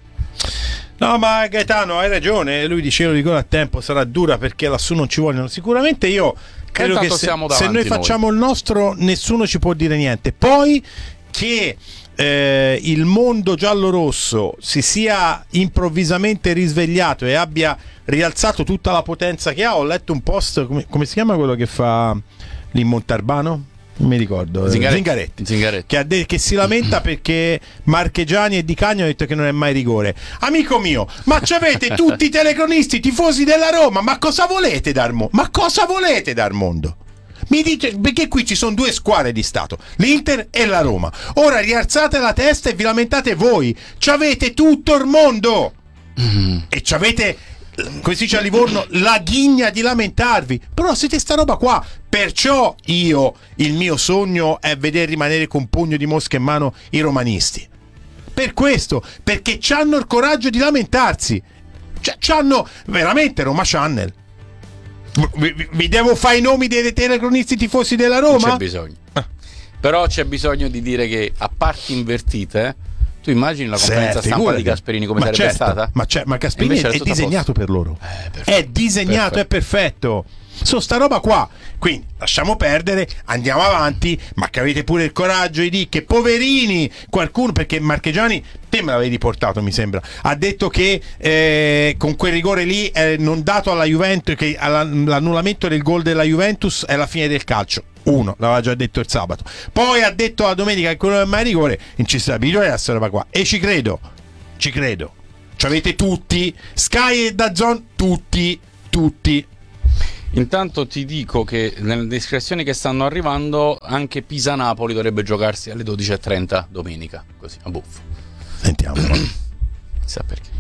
No, ma Gaetano hai ragione, lui diceva di gol a tempo sarà dura perché lassù non ci vogliono. Sicuramente io credo che se, se noi facciamo noi. il nostro nessuno ci può dire niente. Poi che eh, il mondo giallo-rosso si sia improvvisamente risvegliato e abbia rialzato tutta la potenza che ha. Ho letto un post, come, come si chiama quello che fa lì in Montalbano? Non mi ricordo. Zingaretti, Zingaretti, Zingaretti. Che, ha de- che si lamenta perché Marchegiani e Di Cagno hanno detto che non è mai rigore. Amico mio, ma c'avete tutti i telecronisti tifosi della Roma, ma cosa volete dal mondo? Ma cosa volete dal mondo? Mi dite, perché qui ci sono due squadre di Stato, l'Inter e la Roma. Ora rialzate la testa e vi lamentate voi. C'avete tutto il mondo mm. e c'avete, come si dice a Livorno, la ghigna di lamentarvi. Però siete sta roba qua. Perciò io, il mio sogno è vedere rimanere con un pugno di mosche in mano i romanisti. Per questo, perché c'hanno il coraggio di lamentarsi. Cioè, c'hanno veramente Roma Channel. Vi, vi, vi devo fare i nomi dei telecronisti tifosi della Roma? Non c'è bisogno. Ah. Però c'è bisogno di dire che a parti invertite, Tu immagini la conferenza sì, stampa figurati. di Gasperini come ma sarebbe certo, stata? Ma, c'è, ma Gasperini è, è disegnato per loro. Eh, perfetto, è disegnato, perfetto. è perfetto. So sta roba qua. Quindi lasciamo perdere, andiamo avanti, ma che avete pure il coraggio di dire che poverini, qualcuno, perché Marchegiani, te me l'avevi riportato mi sembra, ha detto che eh, con quel rigore lì eh, non dato alla Juventus, che alla, l'annullamento del gol della Juventus è la fine del calcio. Uno, l'aveva già detto il sabato. Poi ha detto la domenica che quello del mai rigore, in Cista Vigore è questa roba qua. E ci credo, ci credo. Ci avete tutti, Sky e DAZN, tutti, tutti. Intanto ti dico che nelle descrizioni che stanno arrivando anche Pisa-Napoli dovrebbe giocarsi alle dodici e trenta domenica, così a buffo. Sentiamo. Sa perché.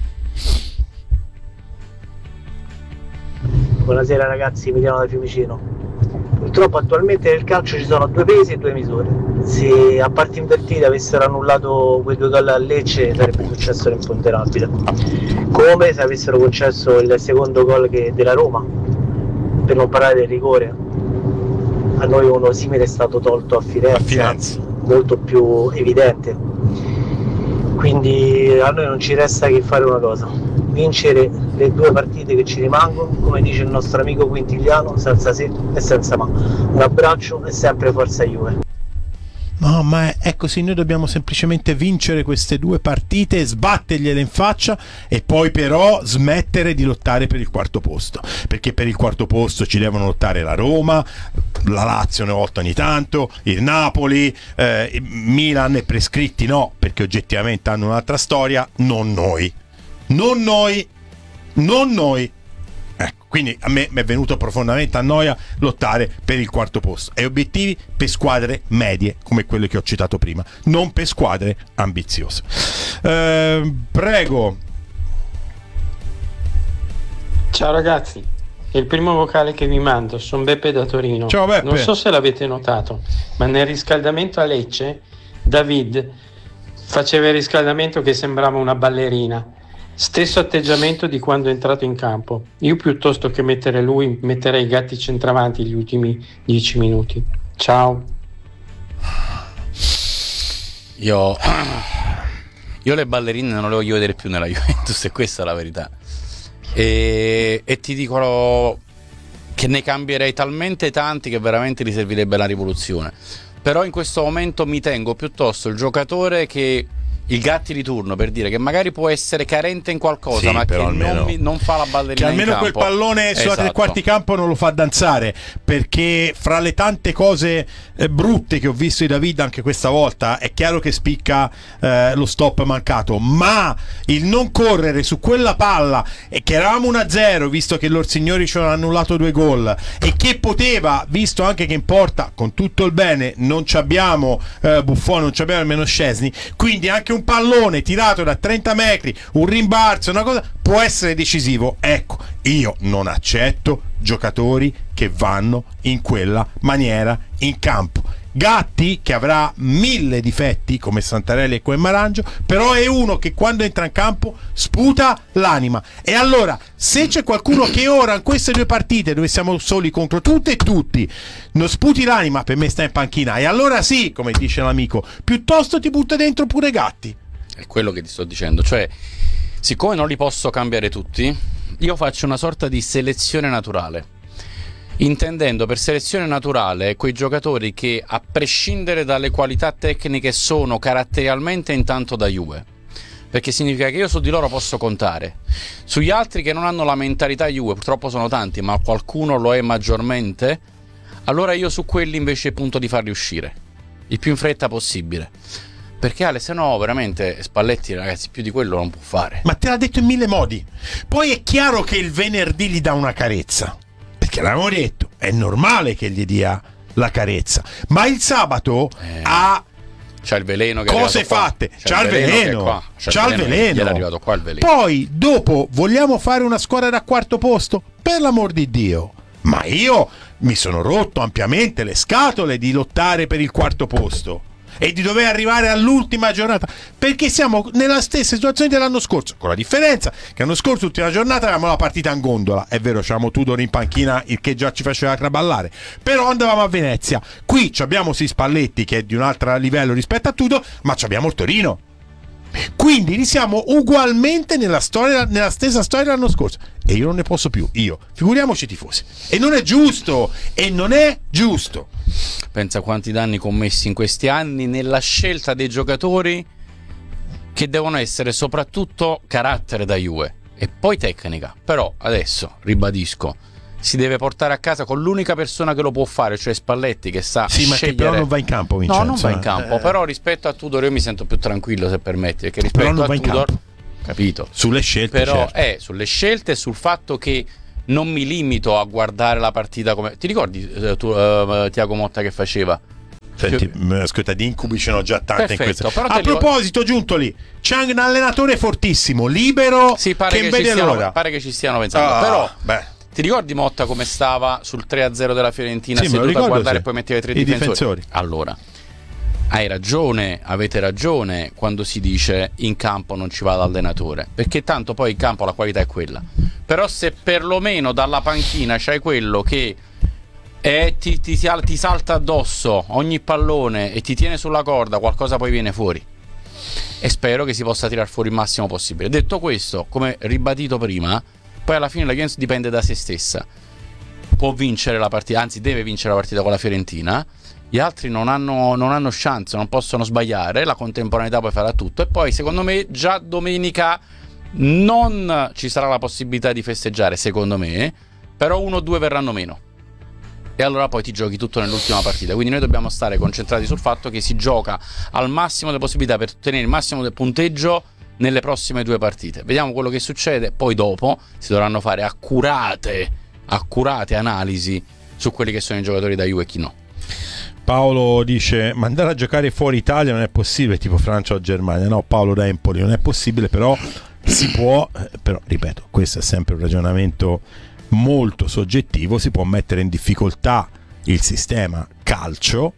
Buonasera ragazzi, Emiliano da Fiumicino. Purtroppo attualmente nel calcio ci sono due pesi e due misure. Se a parti invertite avessero annullato quei due gol a Lecce sarebbe successo l'imponderabile, come se avessero concesso il secondo gol che della Roma. Per non parlare del rigore, a noi uno simile è stato tolto a Firenze, a Firenze. molto più evidente. Quindi a noi non ci resta che fare una cosa: vincere le due partite che ci rimangono, come dice il nostro amico Quintigliano, senza se e senza ma. Un abbraccio e sempre forza Juve. No, ma è, è così, noi dobbiamo semplicemente vincere queste due partite, sbattergliele in faccia e poi però smettere di lottare per il quarto posto, perché per il quarto posto ci devono lottare la Roma, la Lazio una volta ogni tanto, il Napoli, eh, Milan e prescritti no, perché oggettivamente hanno un'altra storia, non noi, non noi, non noi. Ecco, quindi a me mi è venuto profondamente a noia lottare per il quarto posto e obiettivi per squadre medie come quelle che ho citato prima, non per squadre ambiziose. Eh, prego. Ciao ragazzi, il primo vocale che vi mando, sono Beppe da Torino. Ciao Beppe. Non so se l'avete notato, ma nel riscaldamento a Lecce David faceva il riscaldamento che sembrava una ballerina. Stesso atteggiamento di quando è entrato in campo. Io piuttosto che mettere lui metterei i Gatti centravanti gli ultimi dieci minuti. Ciao. Io Io le ballerine non le voglio vedere più nella Juventus, e questa è la verità. E, e ti dico che ne cambierei talmente tanti che veramente gli servirebbe la rivoluzione. Però in questo momento mi tengo piuttosto il giocatore che il Gatti di turno, per dire che magari può essere carente in qualcosa, sì, ma che almeno, non, mi, non fa la ballerina che almeno in campo. quel pallone sulla esatto. tre quarti campo non lo fa danzare, perché fra le tante cose eh, brutte che ho visto di David anche questa volta è chiaro che spicca eh, lo stop mancato, ma il non correre su quella palla, e che eravamo uno a zero visto che l'Orsignori ci hanno annullato due gol, e che poteva, visto anche che in porta con tutto il bene non ci abbiamo eh, Buffon, non ci abbiamo nemmeno Szczesny, quindi anche un pallone tirato da trenta metri, un rimbalzo, una cosa può essere decisivo. Ecco, io non accetto giocatori che vanno in quella maniera in campo. Gatti, che avrà mille difetti come Santarelli e come Marangio, però è uno che quando entra in campo sputa l'anima. E allora, se c'è qualcuno che ora in queste due partite dove siamo soli contro tutte e tutti non sputi l'anima, per me sta in panchina, e allora sì, come dice l'amico, piuttosto ti butta dentro pure Gatti. È quello che ti sto dicendo, cioè siccome non li posso cambiare tutti, io faccio una sorta di selezione naturale, intendendo per selezione naturale quei giocatori che a prescindere dalle qualità tecniche sono caratterialmente intanto da Juve, perché significa che io su di loro posso contare. Sugli altri che non hanno la mentalità Juve, purtroppo sono tanti, ma qualcuno lo è maggiormente, allora io su quelli invece punto di farli uscire il più in fretta possibile, perché Ale, se no veramente Spalletti, ragazzi, più di quello non può fare. Ma te l'ha detto in mille modi. Poi è chiaro che il venerdì gli dà una carezza, perché l'abbiamo detto, è normale che gli dia la carezza, ma il sabato eh. ha c'ha il veleno che cose è fatte, c'ha, c'ha il veleno, qua. c'ha, c'ha il veleno, veleno. Gli è arrivato qua il veleno. Poi dopo vogliamo fare una squadra da quarto posto, per l'amor di Dio, ma io mi sono rotto ampiamente le scatole di lottare per il quarto posto e di dover arrivare all'ultima giornata, perché siamo nella stessa situazione dell'anno scorso, con la differenza che l'anno scorso l'ultima giornata avevamo la partita in gondola, è vero, c'avevamo Tudor in panchina, il che già ci faceva traballare, però andavamo a Venezia. Qui abbiamo sì Spalletti che è di un altro livello rispetto a Tudor, ma abbiamo il Torino, Quindi risiamo ugualmente nella storia, nella stessa storia dell'anno scorso, e io non ne posso più, io, figuriamoci i tifosi, e non è giusto, e non è giusto. Pensa quanti danni commessi in questi anni nella scelta dei giocatori, che devono essere soprattutto carattere da Juve e poi tecnica. Però adesso ribadisco, si deve portare a casa con l'unica persona che lo può fare, cioè Spalletti, che sa sì, scegliere. Ma che però non va in campo, Vincenzo. No, non va in campo, eh. però rispetto a Tudor io mi sento più tranquillo, se permetti, perché rispetto però non a va in Tudor, campo. Capito? Sulle scelte, però certo. è sulle scelte e sul fatto che non mi limito a guardare la partita come ti ricordi eh, tu, uh, Tiago Motta che faceva? Senti, ascolta, di incubi ce n'ho già tante. Perfetto, in però a proposito, Giuntoli, c'è un allenatore fortissimo, libero, sì, pare che, che, che ci stiano, l'ora. pare che ci stiano pensando. Ah, però beh. ti ricordi Motta come stava sul tre a zero della Fiorentina, sì, seduto ricordo, a guardare sì. e poi metteva i tre I difensori? difensori. Allora, hai ragione, avete ragione quando si dice in campo non ci va l'allenatore, perché tanto poi in campo la qualità è quella. Però se perlomeno dalla panchina c'hai quello che è, ti, ti, ti salta addosso ogni pallone e ti tiene sulla corda, qualcosa poi viene fuori. E spero che si possa tirar fuori il massimo possibile. Detto questo, come ribadito prima, poi alla fine la Juventus dipende da se stessa. Può vincere la partita, anzi deve vincere la partita con la Fiorentina. Gli altri non hanno, non hanno chance, non possono sbagliare. La contemporaneità poi farà tutto. E poi secondo me già domenica non ci sarà la possibilità di festeggiare, secondo me, però uno o due verranno meno. E allora poi ti giochi tutto nell'ultima partita. Quindi noi dobbiamo stare concentrati sul fatto che si gioca al massimo delle possibilità per ottenere il massimo del punteggio nelle prossime due partite. Vediamo quello che succede. Poi dopo si dovranno fare accurate accurate analisi su quelli che sono i giocatori da Juve e chi no. Paolo dice: ma andare a giocare fuori Italia non è possibile, tipo Francia o Germania. No, Paolo da Empoli, non è possibile, però si può, però ripeto, questo è sempre un ragionamento molto soggettivo. Si può mettere in difficoltà il sistema calcio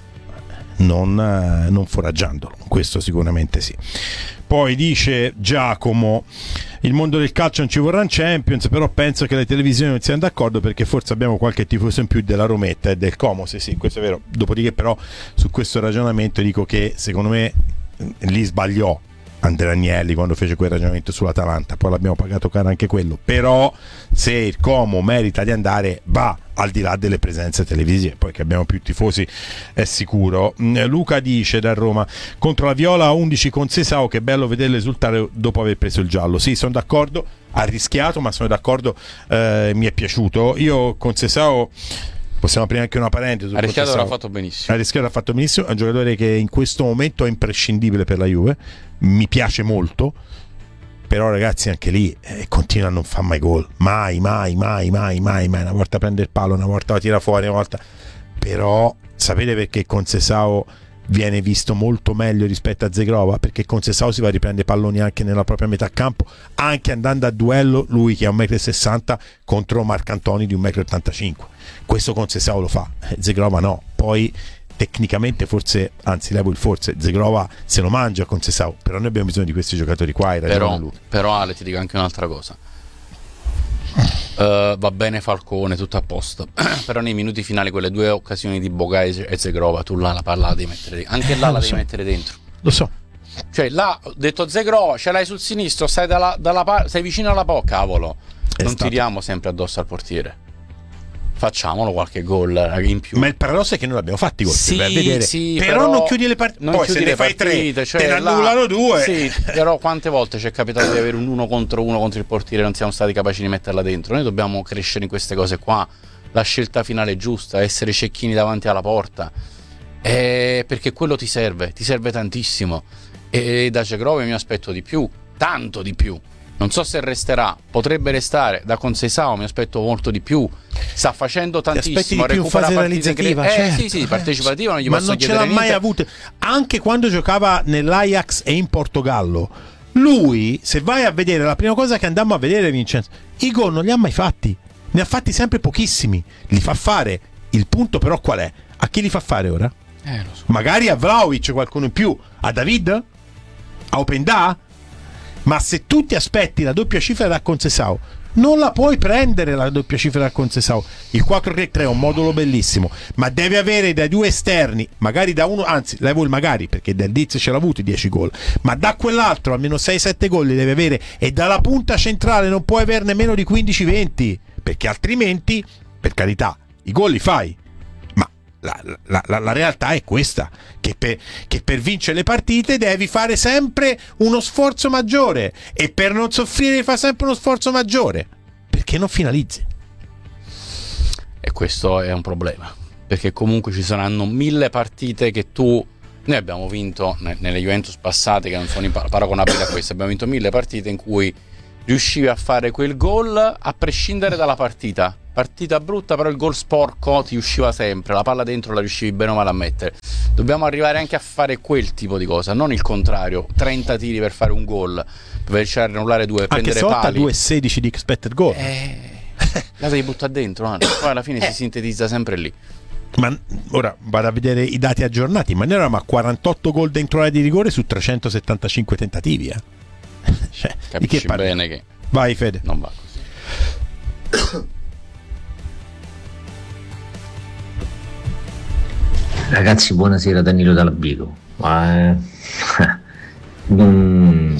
non, non foraggiandolo, questo sicuramente sì. Poi dice Giacomo: il mondo del calcio non ci vorrà un Champions, però penso che le televisioni non siano d'accordo, perché forse abbiamo qualche tifoso in più della Rometta e del Como. Sì, sì, questo è vero. Dopodiché però su questo ragionamento dico che secondo me lì sbagliò Andrea Agnelli quando fece quel ragionamento sull'Atalanta, poi l'abbiamo pagato caro anche quello. Però se il Como merita di andare, va, al di là delle presenze televisive. Poi che abbiamo più tifosi è sicuro. Luca dice da Roma: contro la Viola undici con Sesao, che bello vederlo esultare dopo aver preso il giallo. Sì, sono d'accordo, ha rischiato, ma sono d'accordo, eh, mi è piaciuto. Io con Sesao, possiamo aprire anche una parentesi, ha rischiato, l'ha fatto benissimo. Ha rischiato, ha fatto benissimo. È un giocatore che in questo momento è imprescindibile per la Juve, mi piace molto. Però ragazzi, anche lì eh, continua a non fare mai gol, mai, mai, mai, mai, mai, mai. Una volta prende il palo, una volta la tira fuori, una volta. Però sapete perché con Sesao viene visto molto meglio rispetto a Zegrova? Perché con Sesao si va a riprendere palloni anche nella propria metà campo, anche andando a duello, lui che è un metro e sessanta contro Marcantoni di un metro e ottantacinque. Questo con Sesao lo fa, eh, Zegrova no. Poi tecnicamente forse, anzi levo il forse, Zegrova se lo mangia con Sesao, però noi abbiamo bisogno di questi giocatori qua. Hai ragione però, lui. Però Ale, ti dico anche un'altra cosa. Uh, va bene Falcone, tutto a posto. Però nei minuti finali, quelle due occasioni di Boga e Zegrova, tu là la palla la devi mettere dentro. Anche là eh, la devi so. mettere dentro. Lo so. Cioè là ho detto Zegrova, ce l'hai sul sinistro, stai, dalla, dalla par- stai vicino alla po', cavolo. È non stato... tiriamo sempre addosso al portiere. Facciamolo qualche gol in più. Ma il paradosso è che noi l'abbiamo fatti gol, sì, vai a vedere. Sì, però, però non chiudi le partite. Poi se ne fai partite, tre, cioè, te ne annullano due. Sì, però quante volte ci è capitato di avere un uno contro uno contro il portiere e non siamo stati capaci di metterla dentro? Noi dobbiamo crescere in queste cose qua. La scelta finale è giusta, essere cecchini davanti alla porta. Eh, perché quello ti serve, ti serve tantissimo. E da Zegrova mi aspetto di più, tanto di più. Non so se resterà, potrebbe restare. Da Conceição mi aspetto molto di più. Sta facendo tantissimo, recupera partite cre- eh, certo. sì, sì, partecipativa non gli ma posso non ce chiedere l'ha mai niente. avuta. Anche quando giocava nell'Ajax e in Portogallo, lui, se vai a vedere, la prima cosa che andammo a vedere, Vincenzo, i gol non li ha mai fatti. Ne ha fatti sempre pochissimi. Li fa fare. Il punto però qual è? A chi li fa fare ora? Eh, lo so. Magari a Vlahovic qualcuno in più, a David, a Openda. Ma se tu ti aspetti la doppia cifra da Conceição, non la puoi prendere la doppia cifra al Conceição. Il quattro tre tre è un modulo bellissimo, ma deve avere dai due esterni, magari da uno, anzi levo il magari perché del Diz ce l'ha avuti dieci gol, ma da quell'altro almeno sei sette gol li deve avere, e dalla punta centrale non puoi averne meno di quindici venti, perché altrimenti, per carità, i gol li fai. La, la, la, la realtà è questa, che per, che per vincere le partite devi fare sempre uno sforzo maggiore, e per non soffrire fa sempre uno sforzo maggiore, perché non finalizzi. E questo è un problema, perché comunque ci saranno mille partite che tu, noi abbiamo vinto nelle Juventus passate che non sono paragonabili a queste, abbiamo vinto mille partite in cui riuscivi a fare quel gol a prescindere dalla partita. Partita brutta, però il gol sporco ti usciva sempre, la palla dentro la riuscivi bene o male a mettere. Dobbiamo arrivare anche a fare quel tipo di cosa, non il contrario, trenta tiri per fare un gol, per riuscire a annullare due, anche prendere se pali. Anche se due sedici di expected goal. Eh, la devi buttare dentro, no? Poi alla fine eh. si sintetizza sempre lì. Ma ora vado a vedere i dati aggiornati, ma noi eravamo a quarantotto gol dentro l'area di rigore su trecentosettantacinque tentativi, eh. Cioè, capisci di che bene che vai Fede, non va così. Ragazzi, buonasera, Danilo Dall'Abico. Ma eh, non,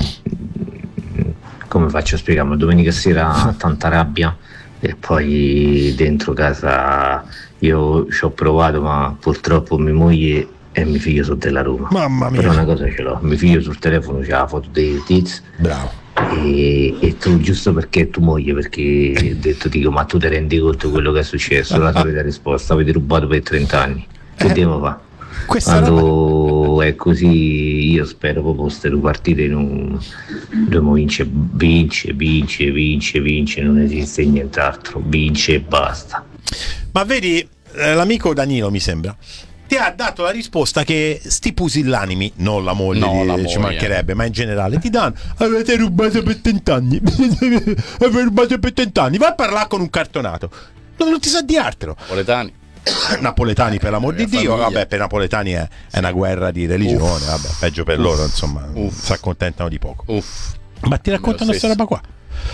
come faccio a spiegarlo? Domenica sera tanta rabbia, e poi dentro casa io ci ho provato, ma purtroppo mia moglie e mio figlio sono della Roma. Mamma mia. Però una cosa ce l'ho, mio figlio sul telefono c'ha la foto dei Tiz. Bravo. E, e tu, giusto perché è tua moglie, perché ho detto, dico, ma tu ti rendi conto di quello che è successo? La solita risposta: avete rubato per trenta anni, che eh. devo fare? Quando roba... è così, io spero proprio queste due partite non dobbiamo vince, vince, vince, vince, vince, non esiste nient'altro, vince e basta. Ma vedi, eh, l'amico Danilo mi sembra ti ha dato la risposta che sti pusillanimi, non la moglie, no, di, la ci moglie. mancherebbe, ma in generale ti danno: avete rubato per trent'anni, avete rubato per trent'anni, vai a parlare con un cartonato, non, non ti sa di altro. Napoletani. Napoletani, per l'amor di Dio, famiglia. Vabbè, per i napoletani è, è una guerra di religione. Uff. Vabbè, peggio per Uff. loro, insomma, Uff. si accontentano di poco. Uff. Ma ti raccontano questa roba qua?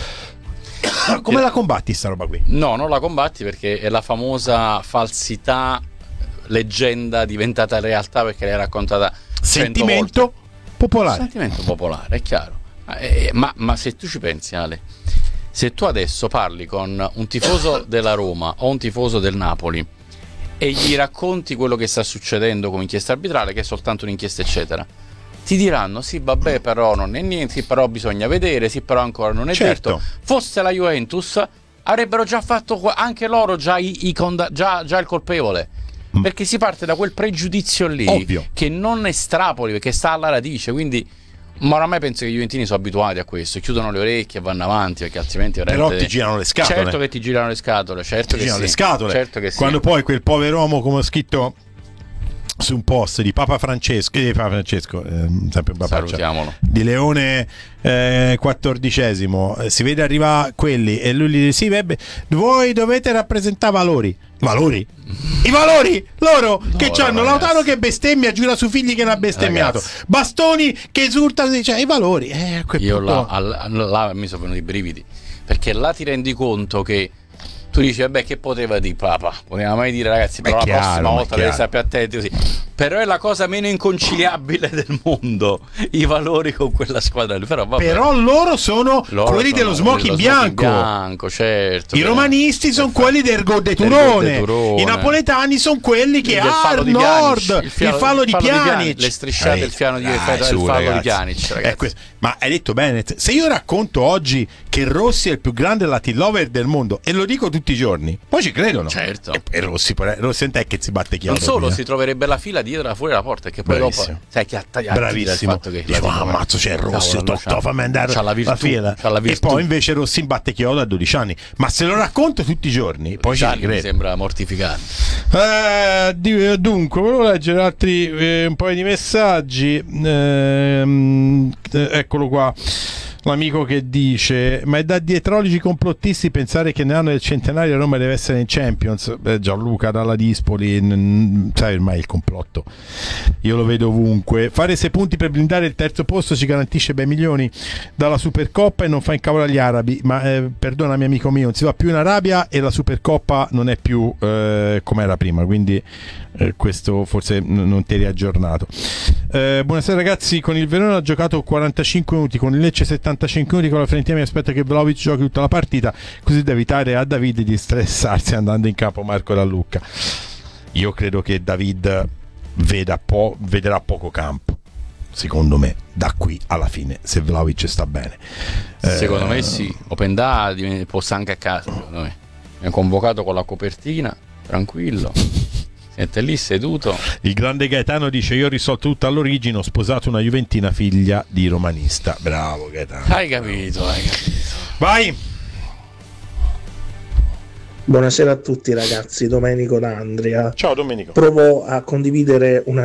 Come la combatti sta roba qui? No, non la combatti perché è la famosa falsità, leggenda diventata realtà perché l'hai raccontata sentimento popolare. Sentimento popolare, è chiaro. Eh, ma, ma se tu ci pensi, Ale, se tu adesso parli con un tifoso della Roma o un tifoso del Napoli e gli racconti quello che sta succedendo come inchiesta arbitrale, che è soltanto un'inchiesta eccetera, ti diranno: sì vabbè, però non è niente, sì però bisogna vedere, sì però ancora non è certo. detto. Fosse la Juventus avrebbero già fatto anche loro già, i, i conda- già, già il colpevole, perché si parte da quel pregiudizio lì. Ovvio. Che non estrapoli, perché sta alla radice. Quindi ma oramai penso che i juventini sono abituati a questo, chiudono le orecchie e vanno avanti, perché altrimenti veramente... Però ti girano le scatole. Certo che ti girano le scatole, certo ti che girano sì. le scatole. Certo che sì. Quando poi quel povero uomo, come ho scritto su un post di Papa Francesco, eh, Papa Francesco eh, sempre un salutiamolo, di Leone eh, quattordicesimo, eh, si vede arrivare quelli e lui gli dice: sì, beh, voi dovete rappresentare valori. Valori? I valori loro no, che c'hanno Lautaro che bestemmia, giura su figli che l'ha bestemmiato, ragazzi. Bastoni che esultano, dice i valori. Eh, io là, là, là mi sono venuti i brividi, perché là ti rendi conto che tu dici vabbè, che poteva dire Papa, poteva mai dire ragazzi però la chiaro, prossima volta deve chiaro. stare più attenti così. Però è la cosa meno inconciliabile del mondo, i valori con quella squadra lì. Però, vabbè. Però loro sono loro quelli sono dello smoking bianco. bianco certo, i romanisti sono quelli del gol de Turone, i napoletani sono quelli che ah il nord, il fallo, il fallo di Pjanic, le strisciate del fiano di ah, del su, fallo ragazzi. di Pjanic, ragazzi. Questo, ma hai detto bene, se io racconto oggi che Rossi è il più grande Latin lover del mondo e lo dico tutti i giorni, poi ci credono. Certo. E, e Rossi, Rossi non è che si batte chiaro. Non solo, via. si troverebbe la fila dietro fuori dalla porta, che poi bravissimo. Dopo sai che attaglia bravissimo il fatto che dico, ah, ammazzo, c'è Rossi, tocca, fammi andare c'ha la, virtù, la fila c'ha la e poi invece Rossi in batte chiodo a dodici anni, ma se lo racconto tutti i giorni poi ci mi sembra mortificante. Eh, dunque volevo leggere altri eh, un paio di messaggi. eh, eccolo qua. l'amico che dice: ma è da dietrologi complottisti pensare che nell'anno del centenario Roma deve essere in Champions. Beh, Gianluca dalla Dispoli, n- sai ormai il complotto io lo vedo ovunque. Fare sei punti per blindare il terzo posto ci garantisce bei milioni dalla Supercoppa e non fa incavolare gli arabi, ma eh, perdonami amico mio, non si va più in Arabia e la Supercoppa non è più eh, come era prima, quindi eh, questo forse n- non ti eri aggiornato. Eh, buonasera ragazzi, con il Verona ha giocato quarantacinque minuti, con il Lecce settantacinque minuti, con la Fiorentina mi aspetta che Vlahovic giochi tutta la partita, così da evitare a David di stressarsi andando in campo. Marco da Lucca. Io credo che David veda po- vedrà poco campo, secondo me, da qui alla fine, se Vlahovic sta bene. Secondo eh, me sì, Openda può stare anche a casa, secondo me. Mi ha convocato con la copertina, tranquillo. Siete lì seduto. Il grande Gaetano dice: io ho risolto tutto all'origine, ho sposato una juventina figlia di romanista. Bravo Gaetano. Hai capito, hai capito. Vai. Buonasera a tutti ragazzi, Domenico da Andria. Ciao Domenico. Provo a condividere una